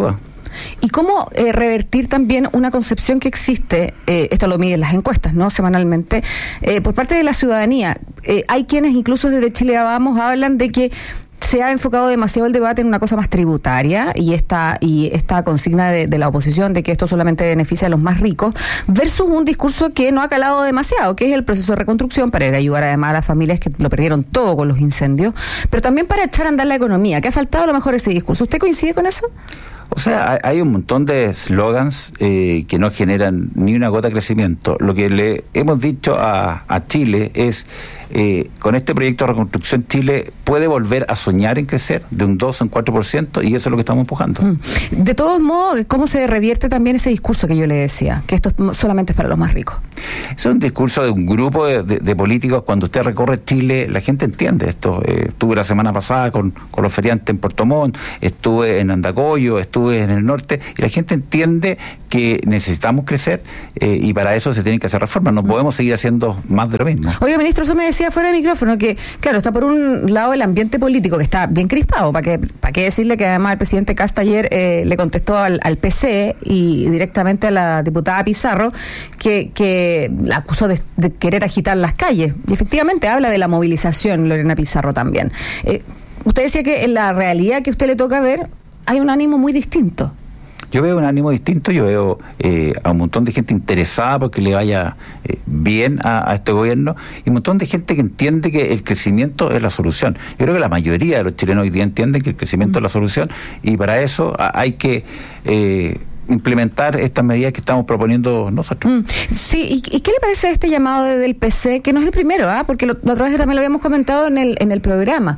¿Y cómo eh, revertir también una concepción que existe, eh, esto lo miden las encuestas, ¿no? Semanalmente, eh, por parte de la ciudadanía? Eh, hay quienes incluso desde Chile Vamos hablan de que se ha enfocado demasiado el debate en una cosa más tributaria y esta y esta consigna de, de la oposición de que esto solamente beneficia a los más ricos versus un discurso que no ha calado demasiado, que es el proceso de reconstrucción para ir a ayudar además a las familias que lo perdieron todo con los incendios, pero también para echar a andar la economía, que ha faltado a lo mejor ese discurso. ¿Usted coincide con eso? O sea, hay un montón de slogans eh, que no generan ni una gota de crecimiento. Lo que le hemos dicho a, a Chile es, eh, con este proyecto de reconstrucción, Chile puede volver a soñar en crecer de un dos a un cuatro por ciento, y eso es lo que estamos empujando. Mm. De todos modos, ¿cómo se revierte también ese discurso que yo le decía, que esto es solamente para los más ricos? Es un discurso de un grupo de, de, de políticos. Cuando usted recorre Chile, la gente entiende esto. Eh, estuve la semana pasada con, con los feriantes en Puerto Montt, estuve en Andacollo, estuve en el norte, y la gente entiende que necesitamos crecer eh, y para eso se tienen que hacer reformas. No podemos seguir haciendo más de lo mismo. Oiga, ministro, eso me decía fuera de micrófono que, claro, está por un lado el ambiente político que está bien crispado. ¿Para qué, para qué decirle que además el presidente Cast ayer eh, le contestó al, al P C y directamente a la diputada Pizarro que, que la acusó de, de querer agitar las calles? Y efectivamente habla de la movilización, Lorena Pizarro también. Eh, usted decía que en la realidad que a usted le toca ver hay un ánimo muy distinto. Yo veo un ánimo distinto, yo veo eh, a un montón de gente interesada porque le vaya eh, bien a, a este gobierno, y un montón de gente que entiende que el crecimiento es la solución. Yo creo que la mayoría de los chilenos hoy día entienden que el crecimiento mm. es la solución, y para eso a, hay que eh, implementar estas medidas que estamos proponiendo nosotros. Mm. Sí, ¿y, ¿y qué le parece este llamado del P C? Que no es el primero, ¿ah? Porque lo, la otra vez también lo habíamos comentado en el en el programa.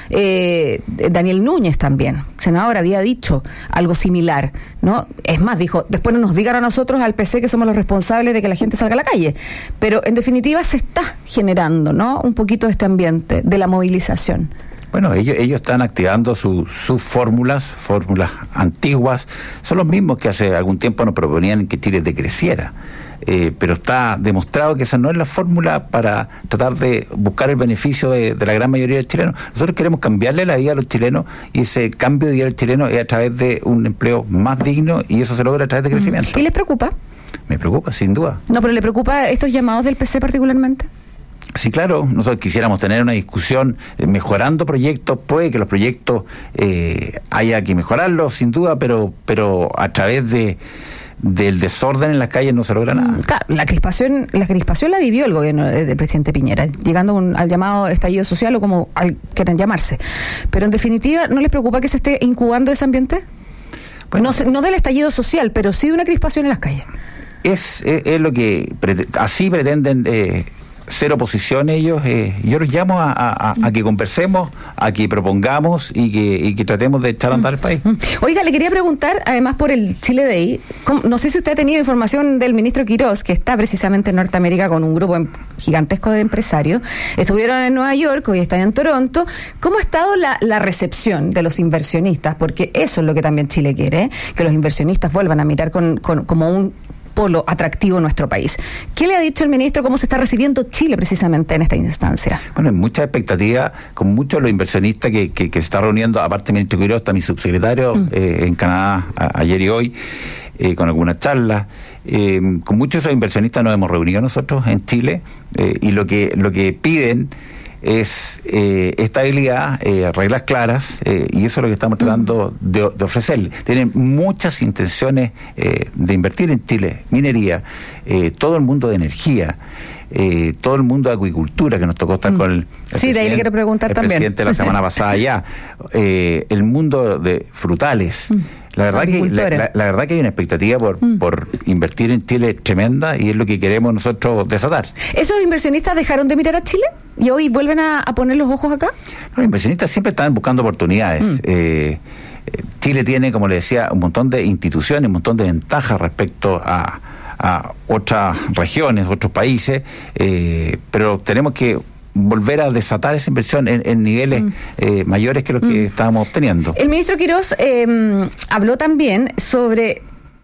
Eh, Daniel Núñez también, senador, había dicho algo similar, ¿no? Es más, dijo, después no nos digan a nosotros, al P C, que somos los responsables de que la gente salga a la calle. Pero en definitiva se está generando, ¿no?, un poquito este ambiente de la movilización. Bueno, ellos, ellos están activando su, sus fórmulas, fórmulas antiguas. Son los mismos que hace algún tiempo nos proponían que Chile decreciera. Eh, pero está demostrado que esa no es la fórmula para tratar de buscar el beneficio de, de la gran mayoría de chilenos. Nosotros queremos cambiarle la vida a los chilenos, y ese cambio de vida del chileno es a través de un empleo más digno, y eso se logra a través de crecimiento. ¿Y les preocupa? Me preocupa, sin duda. No, pero ¿le preocupa estos llamados del P C particularmente? Sí, claro, nosotros quisiéramos tener una discusión eh, mejorando proyectos. Puede que los proyectos eh, haya que mejorarlos, sin duda, pero pero a través de del desorden en las calles no se logra nada. Claro, la crispación la crispación la vivió el gobierno del presidente Piñera, llegando un, al llamado estallido social, o como al, quieran llamarse. Pero en definitiva, ¿no les preocupa que se esté incubando ese ambiente? Bueno, no, no del estallido social, pero sí de una crispación en las calles. Es, es, es lo que prete- así pretenden eh, ser oposición ellos. Eh, yo los llamo a, a, a que conversemos, a que propongamos y que, y que tratemos de echar a andar el país. Oiga, le quería preguntar, además por el Chile Day, ¿cómo, no sé si usted ha tenido información del ministro Quirós, que está precisamente en Norteamérica con un grupo gigantesco de empresarios. Estuvieron en Nueva York, hoy están en Toronto. ¿Cómo ha estado la, la recepción de los inversionistas? Porque eso es lo que también Chile quiere, ¿eh? Que los inversionistas vuelvan a mirar con, con, como un polo atractivo en nuestro país. ¿Qué le ha dicho el ministro? ¿Cómo se está recibiendo Chile precisamente en esta instancia? Bueno, hay mucha expectativa con muchos de los inversionistas que, que, que se está reuniendo. Aparte del ministro Quirós, está mi subsecretario mm. eh, en Canadá a, ayer y hoy, eh, con algunas charlas. Eh, con muchos de esos inversionistas nos hemos reunido nosotros en Chile, eh, y lo que, lo que piden es eh, estabilidad, eh, reglas claras, eh, y eso es lo que estamos tratando de, de ofrecerle. Tienen muchas intenciones eh, de invertir en Chile: minería, eh, todo el mundo de energía, eh, todo el mundo de acuicultura, que nos tocó estar mm. con el, el, sí, de ahí le quiero preguntar el también. presidente la semana pasada ya, eh, el mundo de frutales. Mm. La verdad que la, la, la verdad que hay una expectativa por, mm. por invertir en Chile tremenda, y es lo que queremos nosotros desatar. ¿Esos inversionistas dejaron de mirar a Chile y hoy vuelven a, a poner los ojos acá? Los inversionistas siempre están buscando oportunidades. Mm. Eh, Chile tiene, como le decía, un montón de instituciones, un montón de ventajas respecto a, a otras regiones, otros países, eh, pero tenemos que volver a desatar esa inversión en, en niveles mm. eh, mayores que los que mm. estábamos obteniendo. El ministro Quirós eh, habló también sobre,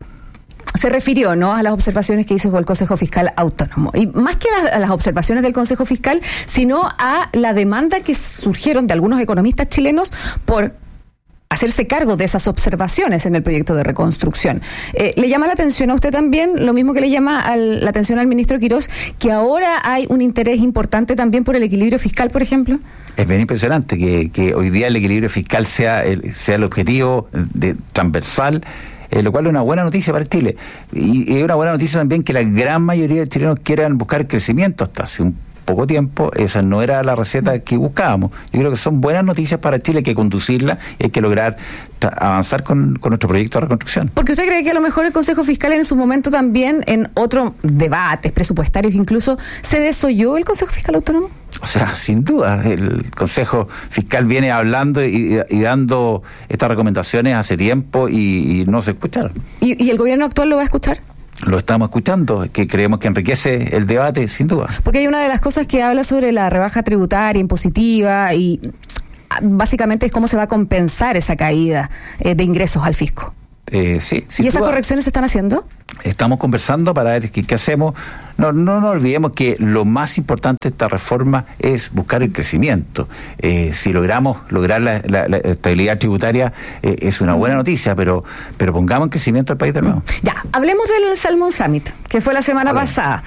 se refirió, ¿no?, a las observaciones que hizo el Consejo Fiscal Autónomo, y más que a, a las observaciones del Consejo Fiscal, sino a la demanda que surgieron de algunos economistas chilenos por hacerse cargo de esas observaciones en el proyecto de reconstrucción. Eh, ¿Le llama la atención a usted también, lo mismo que le llama al, la atención al ministro Quirós, que ahora hay un interés importante también por el equilibrio fiscal, por ejemplo? Es bien impresionante que, que hoy día el equilibrio fiscal sea el, sea el objetivo de, transversal, eh, lo cual es una buena noticia para Chile. Y es una buena noticia también que la gran mayoría de chilenos quieran buscar crecimiento. Hasta hace un poco tiempo esa no era la receta que buscábamos. Yo creo que son buenas noticias para Chile, hay que conducirla y hay que lograr avanzar con, con nuestro proyecto de reconstrucción. Porque usted cree que a lo mejor el Consejo Fiscal en su momento también, en otros debates presupuestarios incluso, ¿se desoyó el Consejo Fiscal Autónomo? O sea, sin duda, el Consejo Fiscal viene hablando y, y dando estas recomendaciones hace tiempo y, y no se escucharon. ¿Y, ¿Y el gobierno actual lo va a escuchar? Lo estamos escuchando, que creemos que enriquece el debate, sin duda. Porque hay una de las cosas que habla sobre la rebaja tributaria impositiva y básicamente es cómo se va a compensar esa caída eh, de ingresos al fisco. Eh, sí, ¿Y esas correcciones se están haciendo? Estamos conversando para ver qué, qué hacemos. No, no nos olvidemos que lo más importante de esta reforma es buscar el crecimiento. Eh, si logramos lograr la, la, la estabilidad tributaria, eh, es una buena noticia, pero pero pongamos en crecimiento al país de nuevo. Ya, hablemos del Salmon Summit, que fue la semana pasada.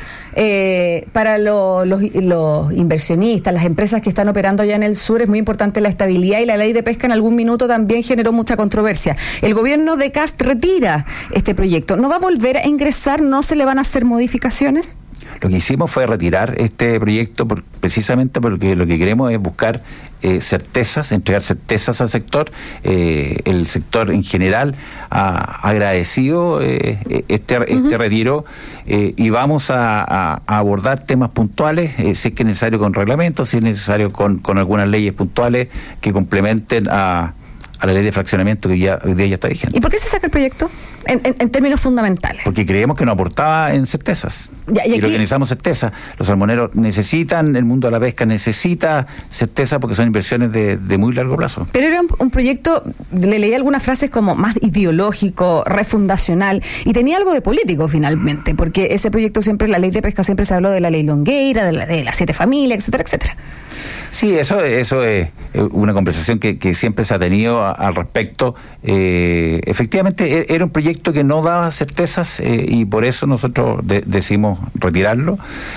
Eh, para lo, los, los inversionistas, las empresas que están operando allá en el sur, es muy importante la estabilidad, y la ley de pesca en algún minuto también generó mucha controversia. El gobierno de Kast retira este proyecto. ¿No va a volver a ingresar? ¿No se le van a hacer modificaciones? Lo que hicimos fue retirar este proyecto por, precisamente porque lo que queremos es buscar eh, certezas, entregar certezas al sector. Eh, el sector en general ha agradecido eh, este, uh-huh. este retiro eh, y vamos a, a, a abordar temas puntuales, eh, si es que es necesario con reglamentos, si es necesario con, con algunas leyes puntuales que complementen a... a la ley de fraccionamiento que ya hoy día ya está vigente. ¿Y por qué se saca el proyecto? En, en, en términos fundamentales. Porque creemos que no aportaba en certezas. Ya, y, y aquí... lo que necesitamos certeza. Los salmoneros necesitan, el mundo de la pesca necesita certeza porque son inversiones de, de muy largo plazo. Pero era un, un proyecto, le leí algunas frases como más ideológico, refundacional, y tenía algo de político finalmente, porque ese proyecto siempre, la ley de pesca siempre se habló de la ley Longueira, de, la, de las siete familias, etcétera, etcétera. Sí, eso, eso es una conversación que, que siempre se ha tenido a, al respecto. Eh, efectivamente, era un proyecto que no daba certezas eh, y por eso nosotros de, decidimos retirarlo.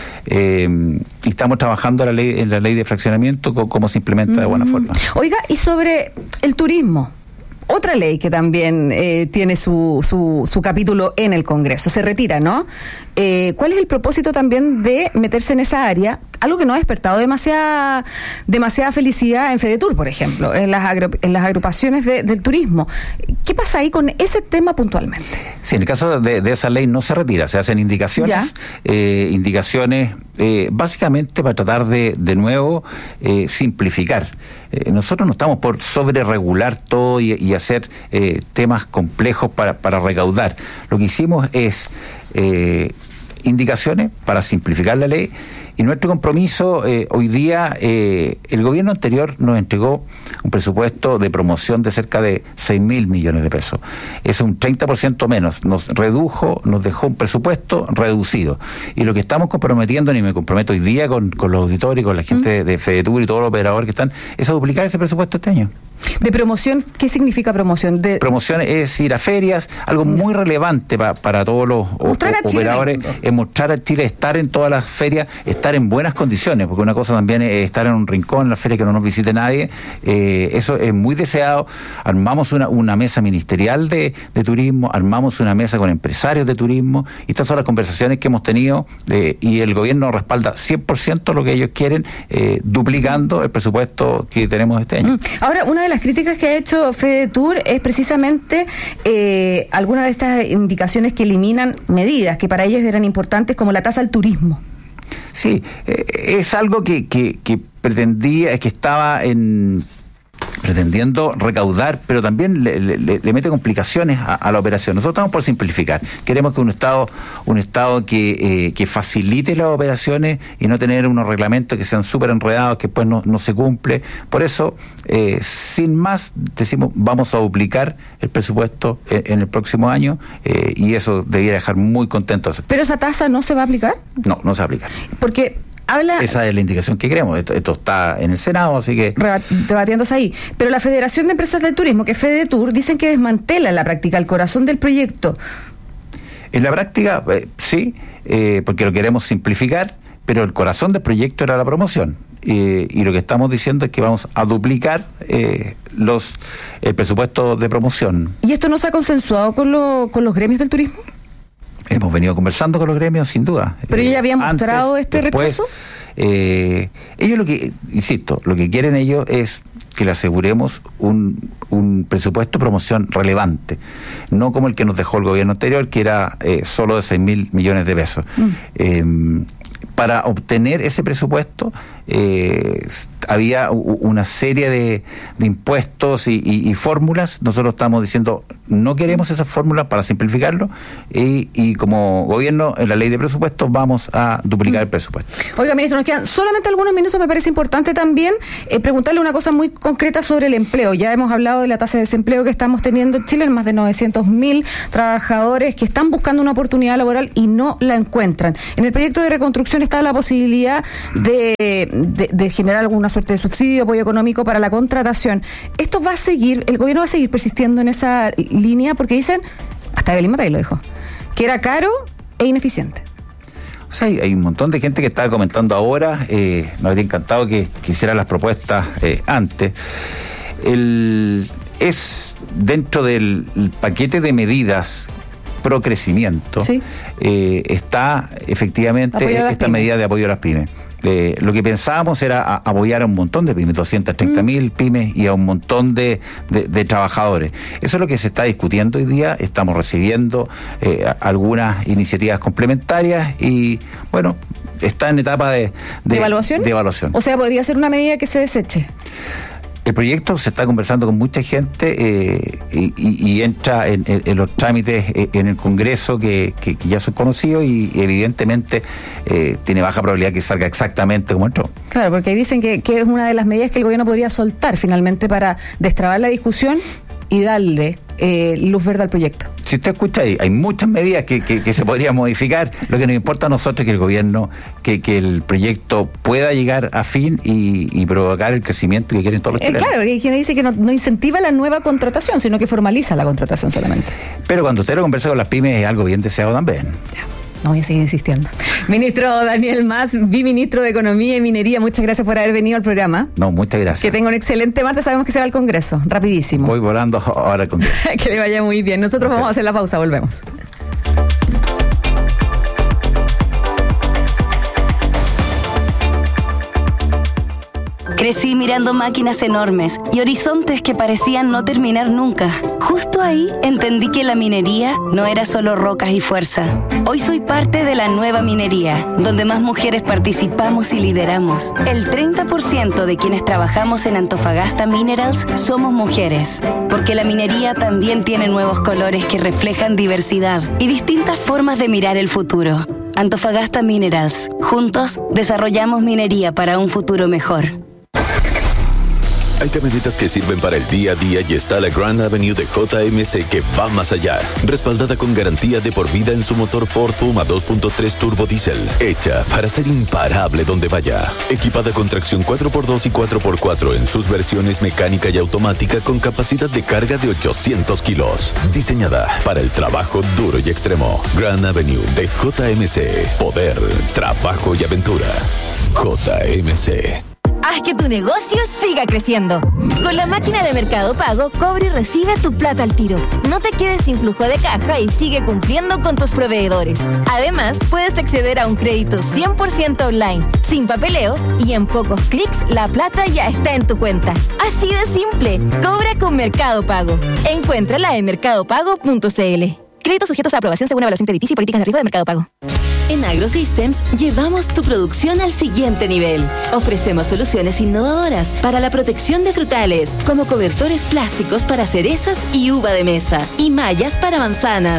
Eh, y estamos trabajando en la ley, en la ley de fraccionamiento, co, cómo se implementa mm. de buena forma. Oiga, y sobre el turismo. Otra ley que también eh, tiene su, su, su capítulo en el Congreso. Se retira, ¿no? Eh, ¿Cuál es el propósito también de meterse en esa área? Algo que no ha despertado demasiada, demasiada felicidad en FEDETUR, por ejemplo, en las, agru, en las agrupaciones de, del turismo. ¿Qué pasa ahí con ese tema puntualmente? Sí, en el caso de, de esa ley no se retira, se hacen indicaciones, eh, indicaciones eh, básicamente para tratar de, de nuevo, eh, simplificar. Eh, nosotros no estamos por sobreregular todo y, y hacer eh, temas complejos para, para recaudar. Lo que hicimos es eh, indicaciones para simplificar la ley. Y nuestro compromiso, eh, hoy día, eh, el gobierno anterior nos entregó un presupuesto de promoción de cerca de seis mil millones de pesos. Es un treinta por ciento menos. Nos redujo, nos dejó un presupuesto reducido. Y lo que estamos comprometiendo, y me comprometo hoy día con, con los auditores, con la gente mm. de FEDETUR y todos los operadores que están, es a duplicar ese presupuesto este año. ¿De promoción? ¿Qué significa promoción? De... Promoción es ir a ferias, algo muy relevante pa, para todos los o, o, operadores, es mostrar a Chile, estar en todas las ferias, estar en buenas condiciones, porque una cosa también es estar en un rincón en la feria que no nos visite nadie, eh, eso es muy deseado. Armamos una, una mesa ministerial de, de turismo, armamos una mesa con empresarios de turismo, y estas son las conversaciones que hemos tenido, eh, y el gobierno respalda cien por ciento lo que ellos quieren, eh, duplicando el presupuesto que tenemos este año. Ahora, una de las críticas que ha hecho FEDETUR es precisamente eh, algunas de estas indicaciones que eliminan medidas que para ellos eran importantes, como la tasa al turismo. Sí, eh, es algo que, que, que pretendía, es que estaba en... pretendiendo recaudar, pero también le, le, le mete complicaciones a, a la operación. Nosotros estamos por simplificar. Queremos que un Estado un estado que, eh, que facilite las operaciones y no tener unos reglamentos que sean súper enredados, que después no, no se cumple. Por eso, eh, sin más, decimos, vamos a duplicar el presupuesto en, en el próximo año, eh, y eso debería dejar muy contentos. ¿Pero esa tasa no se va a aplicar? No, no se va a aplicar. Porque Habla, esa es la indicación que queremos. Esto, esto está en el Senado, así que... Debatiéndose ahí. Pero la Federación de Empresas del Turismo, que es FEDETUR, dicen que desmantela en la práctica el corazón del proyecto. En la práctica, eh, sí, eh, porque lo queremos simplificar, pero el corazón del proyecto era la promoción. Eh, y lo que estamos diciendo es que vamos a duplicar eh, los el presupuesto de promoción. ¿Y esto no se ha consensuado con, lo, con los gremios del turismo? Hemos venido conversando con los gremios, sin duda. ¿Pero ellos ya habían mostrado Antes, este después, rechazo? Eh, ellos lo que, insisto, lo que quieren ellos es que le aseguremos un, un presupuesto de promoción relevante, no como el que nos dejó el gobierno anterior, que era eh, solo de seis mil millones de pesos. Mm. Eh, para obtener ese presupuesto eh, había una serie de, de impuestos y, y, y fórmulas. Nosotros estamos diciendo no queremos esas fórmulas para simplificarlo y, y como gobierno en la ley de presupuestos vamos a duplicar el presupuesto. Oiga, ministro, nos quedan solamente algunos minutos. Me parece importante también eh, preguntarle una cosa muy concreta sobre el empleo. Ya hemos hablado de la tasa de desempleo que estamos teniendo en Chile, en más de novecientos mil trabajadores que están buscando una oportunidad laboral y no la encuentran. En el proyecto de reconstrucción está la posibilidad de, de, de generar alguna suerte de subsidio, apoyo económico para la contratación. ¿Esto va a seguir, el gobierno va a seguir persistiendo en esa línea? Porque dicen, hasta Evelyn Matei lo dijo, que era caro e ineficiente. O sea, hay, hay un montón de gente que estaba comentando ahora, eh, me habría encantado que, que hicieran las propuestas eh, antes. El, es dentro del paquete de medidas pro crecimiento, ¿sí? eh, está efectivamente esta medida de apoyo a las pymes. Eh, lo que pensábamos era a, apoyar a un montón de pymes, doscientas treinta mil mm. pymes y a un montón de, de, de trabajadores. Eso es lo que se está discutiendo hoy día. Estamos recibiendo eh, algunas iniciativas complementarias y, bueno, está en etapa de, de, ¿De evaluación? de evaluación. O sea, podría ser una medida que se deseche. El proyecto se está conversando con mucha gente eh, y, y entra en, en, en los trámites en el Congreso que, que, que ya son conocidos y evidentemente eh, tiene baja probabilidad que salga exactamente como entró. Claro, porque dicen que, que es una de las medidas que el gobierno podría soltar finalmente para destrabar la discusión y darle eh, luz verde al proyecto. Si usted escucha ahí, hay muchas medidas que, que, que se podrían modificar. Lo que nos importa a nosotros es que el gobierno, que, que el proyecto pueda llegar a fin y, y provocar el crecimiento que quieren todos los chilenos. Eh, claro, hay quien dice que no, no incentiva la nueva contratación, sino que formaliza la contratación solamente. Pero cuando usted lo conversa con las pymes es algo bien deseado también. Ya. No voy a seguir insistiendo. Ministro Daniel Mas, viceministro de Economía y Minería, muchas gracias por haber venido al programa. No, muchas gracias. Que tenga un excelente martes, sabemos que se va al Congreso, rapidísimo. Voy volando ahora al Congreso. Que le vaya muy bien. Nosotros muchas vamos a hacer la pausa, volvemos. Crecí mirando máquinas enormes y horizontes que parecían no terminar nunca. Justo ahí entendí que la minería no era solo rocas y fuerza. Hoy soy parte de la nueva minería, donde más mujeres participamos y lideramos. El treinta por ciento de quienes trabajamos en Antofagasta Minerals somos mujeres, porque la minería también tiene nuevos colores que reflejan diversidad y distintas formas de mirar el futuro. Antofagasta Minerals. Juntos desarrollamos minería para un futuro mejor. Hay camionetas que sirven para el día a día y está la Grand Avenue de J M C que va más allá. Respaldada con garantía de por vida en su motor Ford Puma dos punto tres Turbo Diesel. Hecha para ser imparable donde vaya. Equipada con tracción cuatro por dos y cuatro por cuatro en sus versiones mecánica y automática con capacidad de carga de ochocientos kilos. Diseñada para el trabajo duro y extremo. Grand Avenue de J M C. Poder, trabajo y aventura. J M C. Haz que tu negocio siga creciendo. Con la máquina de Mercado Pago, cobra y recibe tu plata al tiro. No te quedes sin flujo de caja y sigue cumpliendo con tus proveedores. Además, puedes acceder a un crédito cien por ciento online, sin papeleos y en pocos clics la plata ya está en tu cuenta. Así de simple. Cobra con Mercado Pago. Encuéntrala en mercado pago punto c l. Créditos sujetos a aprobación según evaluación crediticia y políticas de riesgo de Mercado Pago. En AgroSystems llevamos tu producción al siguiente nivel. Ofrecemos soluciones innovadoras para la protección de frutales, como cobertores plásticos para cerezas y uva de mesa, y mallas para manzanas.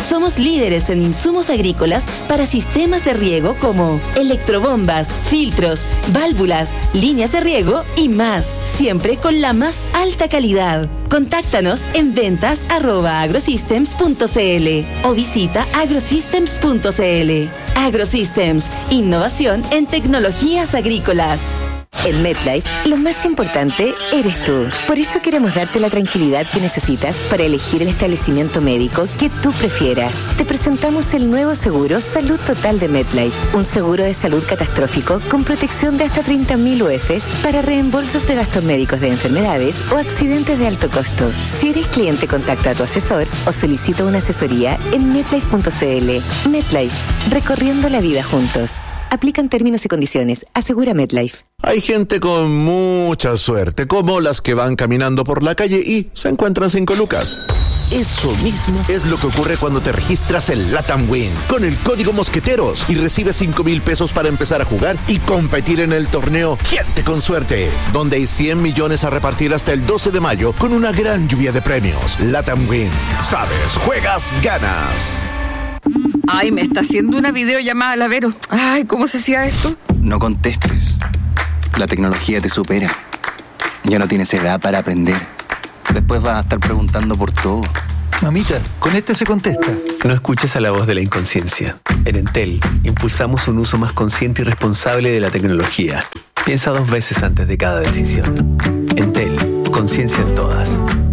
Somos líderes en insumos agrícolas para sistemas de riego como electrobombas, filtros, válvulas, líneas de riego y más, siempre con la más alta calidad. Contáctanos en ventas arroba agrosystems punto cl o visita agrosystems punto cl. Agrosystems, innovación en tecnologías agrícolas. En MetLife, lo más importante eres tú. Por eso queremos darte la tranquilidad que necesitas para elegir el establecimiento médico que tú prefieras. Te presentamos el nuevo seguro Salud Total de MetLife, un seguro de salud catastrófico con protección de hasta treinta mil U Fs para reembolsos de gastos médicos de enfermedades o accidentes de alto costo. Si eres cliente, contacta a tu asesor o solicita una asesoría en metlife punto cl. MetLife, recorriendo la vida juntos. Aplican términos y condiciones. Asegura MetLife. Hay gente con mucha suerte, como las que van caminando por la calle y se encuentran cinco lucas. Eso mismo es lo que ocurre cuando te registras en Latam Win con el código Mosqueteros y recibes cinco mil pesos para empezar a jugar y competir en el torneo Gente con Suerte, donde hay cien millones a repartir hasta el doce de mayo con una gran lluvia de premios. Latam Win. Sabes, juegas, ganas. Ay, me está haciendo una videollamada, la Vero. Ay, ¿cómo se hacía esto? No contestes. La tecnología te supera. Ya no tienes edad para aprender. Después vas a estar preguntando por todo. Mamita, con este se contesta. No escuches a la voz de la inconsciencia. En Entel, impulsamos un uso más consciente y responsable de la tecnología. Piensa dos veces antes de cada decisión. Entel, conciencia en todas.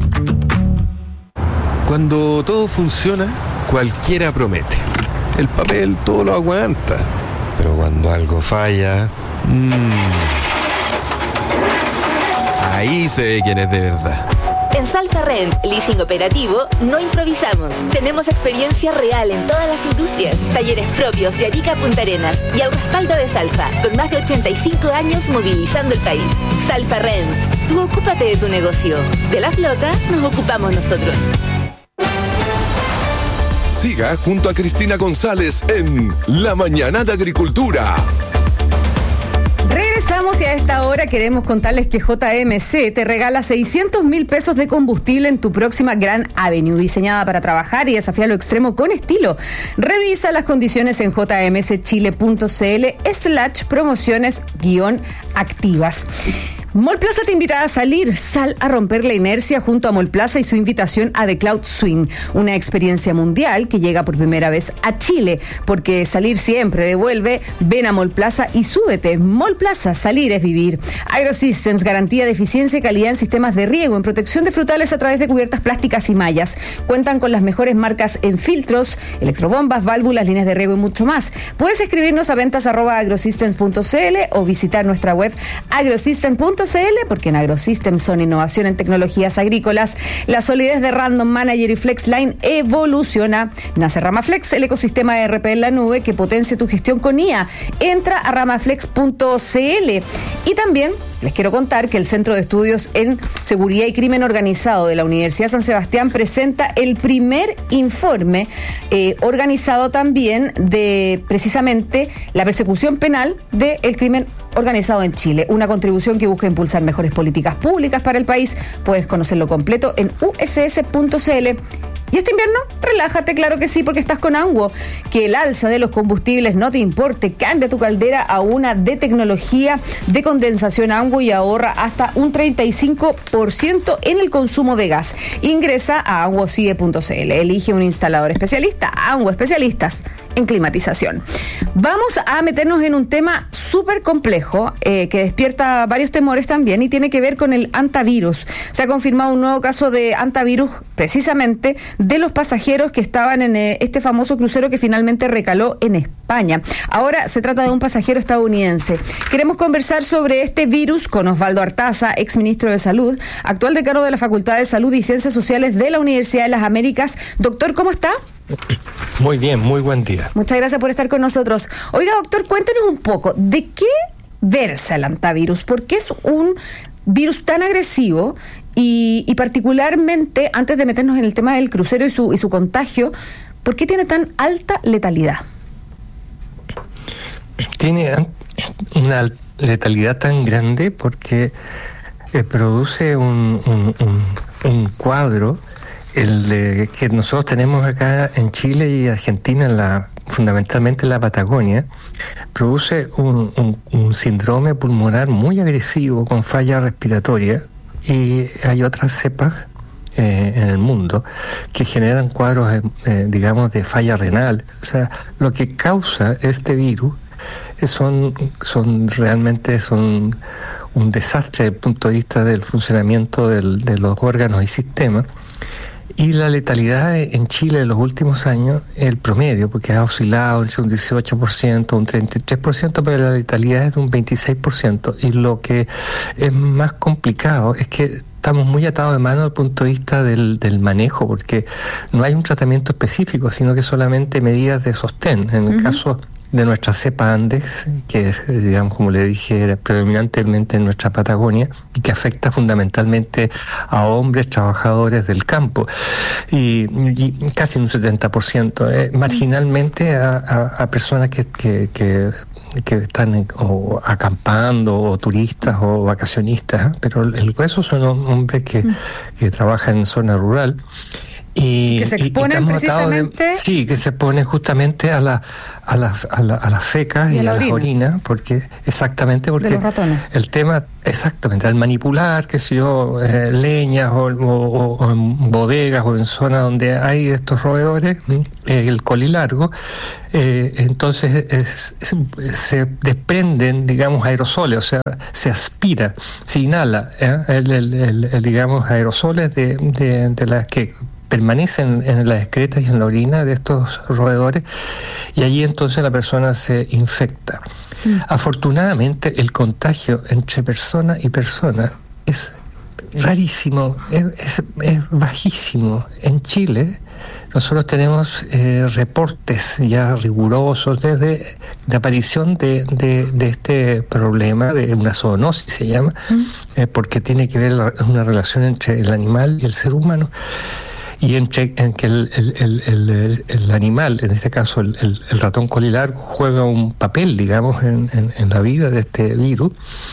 Cuando todo funciona, cualquiera promete. El papel todo lo aguanta. Pero cuando algo falla... Mmm, ahí se ve quién es de verdad. En Salfa Rent, leasing operativo, no improvisamos. Tenemos experiencia real en todas las industrias, talleres propios de Arica a Punta Arenas y al respaldo de Salfa, con más de ochenta y cinco años movilizando el país. Salfa Rent, tú ocúpate de tu negocio. De la flota nos ocupamos nosotros. Siga junto a Cristina González en La Mañana de Agricultura. Regresamos y a esta hora queremos contarles que J M C te regala seiscientos mil pesos de combustible en tu próxima Grand Avenue, diseñada para trabajar y desafiar lo extremo con estilo. Revisa las condiciones en jmschile.cl slash promociones guión activas. Mallplaza te invita a salir, sal a romper la inercia junto a Mallplaza y su invitación a The Cloud Swing, una experiencia mundial que llega por primera vez a Chile, porque salir siempre devuelve. Ven a Mallplaza y súbete. Mallplaza, salir es vivir. AgroSystems, garantía de eficiencia y calidad en sistemas de riego, en protección de frutales a través de cubiertas plásticas y mallas. Cuentan con las mejores marcas en filtros, electrobombas, válvulas, líneas de riego y mucho más. Puedes escribirnos a ventas arroba agrosystems punto cl o visitar nuestra web agrosystems punto cl, porque en AgroSystems son innovación en tecnologías agrícolas. La solidez de Random Manager y FlexLine evoluciona. Nace Ramaflex, el ecosistema de E R P en la nube que potencia tu gestión con I A. Entra a ramaflex punto cl. Y también les quiero contar que el Centro de Estudios en Seguridad y Crimen Organizado de la Universidad San Sebastián presenta el primer informe eh, organizado también de precisamente la persecución penal del crimen organizado en Chile. Una contribución que busca impulsar mejores políticas públicas para el país. Puedes conocerlo completo en u s s punto c l. ¿Y este invierno? Relájate, claro que sí, porque estás con Anguo. Que el alza de los combustibles no te importe. Cambia tu caldera a una de tecnología de condensación Anguo y ahorra hasta un treinta y cinco por ciento en el consumo de gas. Ingresa a anguo c i e punto c l. Elige un instalador especialista. Anguo, especialistas en climatización. Vamos a meternos en un tema súper complejo eh, que despierta varios temores también y tiene que ver con el antivirus. Se ha confirmado un nuevo caso de antivirus precisamente de los pasajeros que estaban en eh, este famoso crucero que finalmente recaló en España. Ahora se trata de un pasajero estadounidense. Queremos conversar sobre este virus con Osvaldo Artaza, exministro de Salud, actual decano de la Facultad de Salud y Ciencias Sociales de la Universidad de las Américas. Doctor, ¿cómo está? Muy bien, muy buen día. Muchas gracias por estar con nosotros. Oiga, doctor, cuéntenos un poco, ¿de qué versa el antivirus? ¿Por qué es un virus tan agresivo? Y, y particularmente, antes de meternos en el tema del crucero y su, y su contagio, ¿por qué tiene tan alta letalidad? Tiene una letalidad tan grande porque eh, produce un, un, un, un cuadro el de, que nosotros tenemos acá en Chile y Argentina, en la, fundamentalmente en la Patagonia, produce un, un, un síndrome pulmonar muy agresivo con falla respiratoria, y hay otras cepas eh, en el mundo que generan cuadros, eh, eh, digamos, de falla renal. O sea, lo que causa este virus son, son realmente son un desastre desde el punto de vista del funcionamiento del, de los órganos y sistemas. Y la letalidad en Chile en los últimos años, el promedio, porque ha oscilado entre un dieciocho por ciento, un treinta y tres por ciento, pero la letalidad es de un veintiséis por ciento. Y lo que es más complicado es que estamos muy atados de mano desde el punto de vista del, del manejo, porque no hay un tratamiento específico, sino que solamente medidas de sostén. En el uh-huh. caso de nuestra cepa Andes, que es, digamos, como le dije, era predominantemente en nuestra Patagonia, y que afecta fundamentalmente a hombres trabajadores del campo, y, y casi un setenta por ciento, eh, marginalmente a, a, a personas que, que, que que están en, o acampando, o turistas o vacacionistas, ¿eh? Pero el grueso son hombres que, mm. que trabajan en zona rural. Y que se exponen precisamente de, sí, que se exponen justamente a la a las a la, a las fecas y, y a, la a las orinas, porque exactamente porque de los ratones. El tema exactamente al manipular, qué sé yo, eh, leñas o, o, o en bodegas o en zonas donde hay estos roedores, eh, el colilargo, eh, entonces es, es, se desprenden, digamos, aerosoles, o sea, se aspira, se inhala, eh, el, el, el, el, digamos, aerosoles de, de, de las que permanecen en las excretas y en la orina de estos roedores, y allí entonces la persona se infecta. Mm. Afortunadamente el contagio entre persona y persona es rarísimo, es, es, es bajísimo. En Chile nosotros tenemos eh, reportes ya rigurosos desde la aparición de, de, de este problema, de una zoonosis se llama, mm. eh, porque tiene que ver la, una relación entre el animal y el ser humano, y entre en que el, el, el, el, el animal, en este caso el, el, el ratón colilargo, juega un papel, digamos, en, en, en la vida de este virus.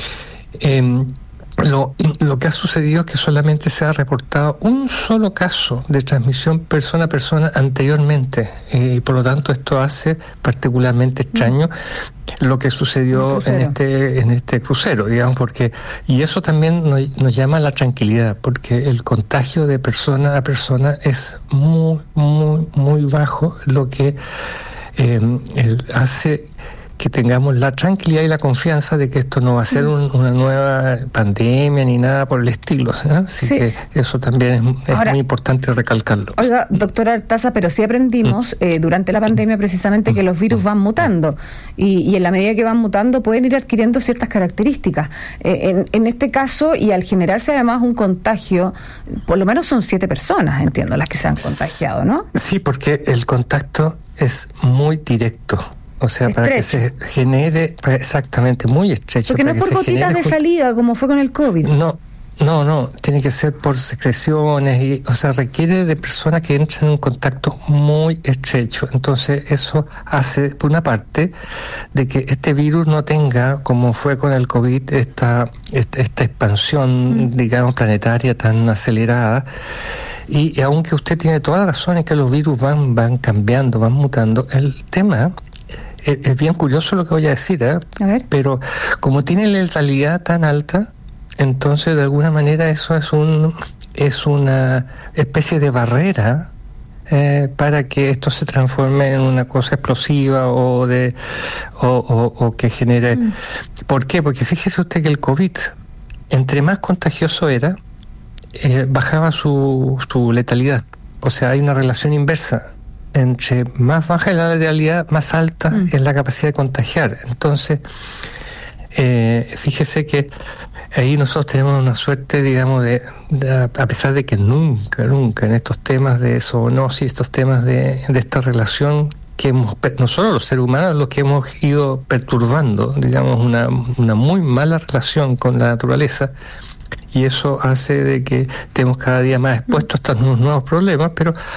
Eh, lo, lo que ha sucedido es que solamente se ha reportado un solo caso de transmisión persona a persona anteriormente, eh, y por lo tanto esto hace particularmente extraño mm. lo que sucedió en este en este crucero, digamos, porque y eso también nos, nos llama a la tranquilidad, porque el contagio de persona a persona es muy muy muy bajo, lo que eh, el, hace que tengamos la tranquilidad y la confianza de que esto no va a ser un, una nueva pandemia ni nada por el estilo, ¿eh? Así sí. que eso también es, es Ahora, muy importante recalcarlo. Oiga, doctora Artaza, pero sí aprendimos eh, durante la pandemia precisamente que los virus van mutando, y, y en la medida que van mutando pueden ir adquiriendo ciertas características. Eh, en, en este caso, y al generarse además un contagio, por lo menos son siete personas, entiendo, las que se han contagiado, ¿no? Sí, porque el contacto es muy directo. O sea, estrecho. Para que se genere, exactamente, muy estrecho. Porque no es por gotitas de salida, como fue con el COVID. No, no, no, tiene que ser por secreciones, y, o sea, requiere de personas que entran en un contacto muy estrecho. Entonces, eso hace, por una parte, de que este virus no tenga, como fue con el COVID, esta, esta, esta expansión, mm. digamos, planetaria tan acelerada. Y, y aunque usted tiene toda la razón en que los virus van, van cambiando, van mutando, el tema... Es bien curioso lo que voy a decir, ¿eh? A ver. Pero como tiene la letalidad tan alta, entonces de alguna manera eso es un es una especie de barrera eh, para que esto se transforme en una cosa explosiva o de o, o, o que genere. Mm. ¿Por qué? Porque fíjese usted que el COVID, entre más contagioso era, eh, bajaba su, su letalidad. O sea, hay una relación inversa. Entre más baja es la letalidad, más alta mm. es la capacidad de contagiar. Entonces, eh, fíjese que ahí nosotros tenemos una suerte, digamos, de, de a pesar de que nunca, nunca en estos temas de zoonosis, estos temas de, de esta relación que hemos, nosotros los seres humanos, los que hemos ido perturbando, digamos, una, una muy mala relación con la naturaleza, y eso hace de que estemos cada día más expuestos a estos nuevos problemas, pero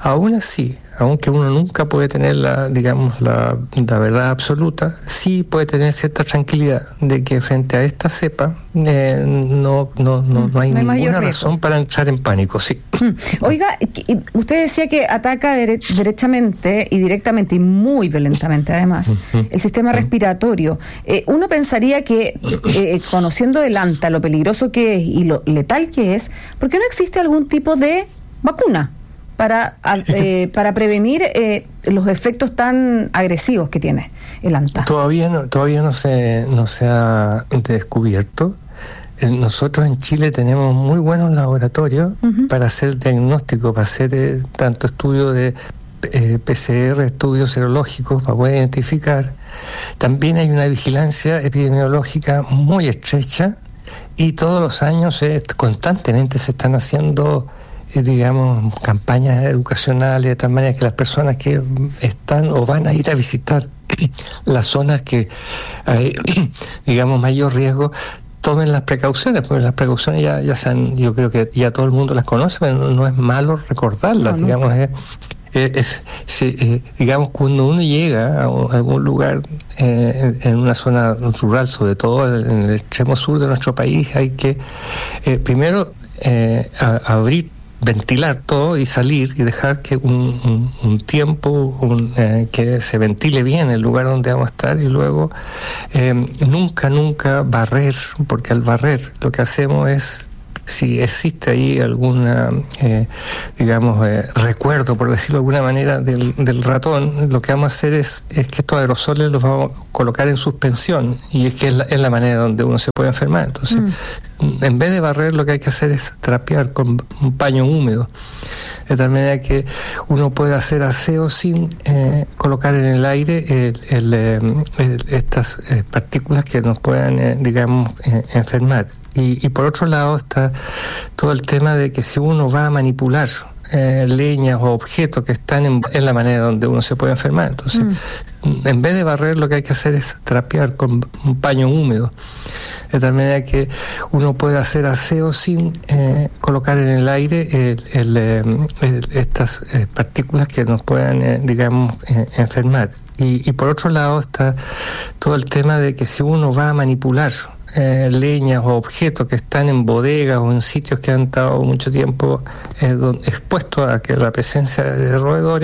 Aún así, aunque uno nunca puede tener la, digamos, la, la verdad absoluta, sí puede tener cierta tranquilidad de que frente a esta cepa eh, no, no, no, no hay no ninguna razón para entrar en pánico. Sí. Oiga, usted decía que ataca dere- derechamente y directamente y muy violentamente además el sistema respiratorio. Eh, uno pensaría que eh, conociendo el ANTA, lo peligroso que es y lo letal que es, ¿por qué no existe algún tipo de vacuna para eh, para prevenir eh, los efectos tan agresivos que tiene el ANTA? Todavía no, todavía no se no se ha descubierto. Nosotros en Chile tenemos muy buenos laboratorios uh-huh. para hacer diagnóstico, para hacer eh, tanto estudios de eh, P C R, estudios serológicos, para poder identificar. También hay una vigilancia epidemiológica muy estrecha y todos los años eh, constantemente se están haciendo eh, digamos, campañas educacionales de tal manera que las personas que están o van a ir a visitar las zonas que hay, digamos, mayor riesgo, tomen las precauciones, porque las precauciones ya, ya se han, yo creo que ya todo el mundo las conoce, pero no, no es malo recordarlas, no, digamos, es, es, es, sí, eh, digamos, cuando uno llega a, a algún lugar eh, en, en una zona rural, sobre todo en el extremo sur de nuestro país, hay que eh, primero eh, a, abrir, ventilar todo y salir y dejar que un, un, un tiempo un, eh, que se ventile bien el lugar donde vamos a estar y luego eh, nunca, nunca barrer, porque al barrer lo que hacemos es, si existe ahí alguna, eh, digamos, eh, recuerdo, por decirlo de alguna manera, del, del ratón, lo que vamos a hacer es, es que estos aerosoles los vamos a colocar en suspensión, y es que es la, es la manera donde uno se puede enfermar. Entonces, mm. en vez de barrer, lo que hay que hacer es trapear con un paño húmedo, de tal manera que uno puede hacer aseo sin eh, colocar en el aire el, el, eh, el, estas eh, partículas que nos puedan, eh, digamos, eh, enfermar. Y, y por otro lado está todo el tema de que si uno va a manipular eh, leñas o objetos que están en, en la manera donde uno se puede enfermar, entonces mm. en vez de barrer, lo que hay que hacer es trapear con un paño húmedo, de tal manera que uno puede hacer aseo sin eh, colocar en el aire el, el, eh, el, estas eh, partículas que nos puedan, eh, digamos, eh, enfermar. Y, y por otro lado está todo el tema de que si uno va a manipular Eh, leñas o objetos que están en bodegas o en sitios que han estado mucho tiempo eh, expuestos a que la presencia de roedores,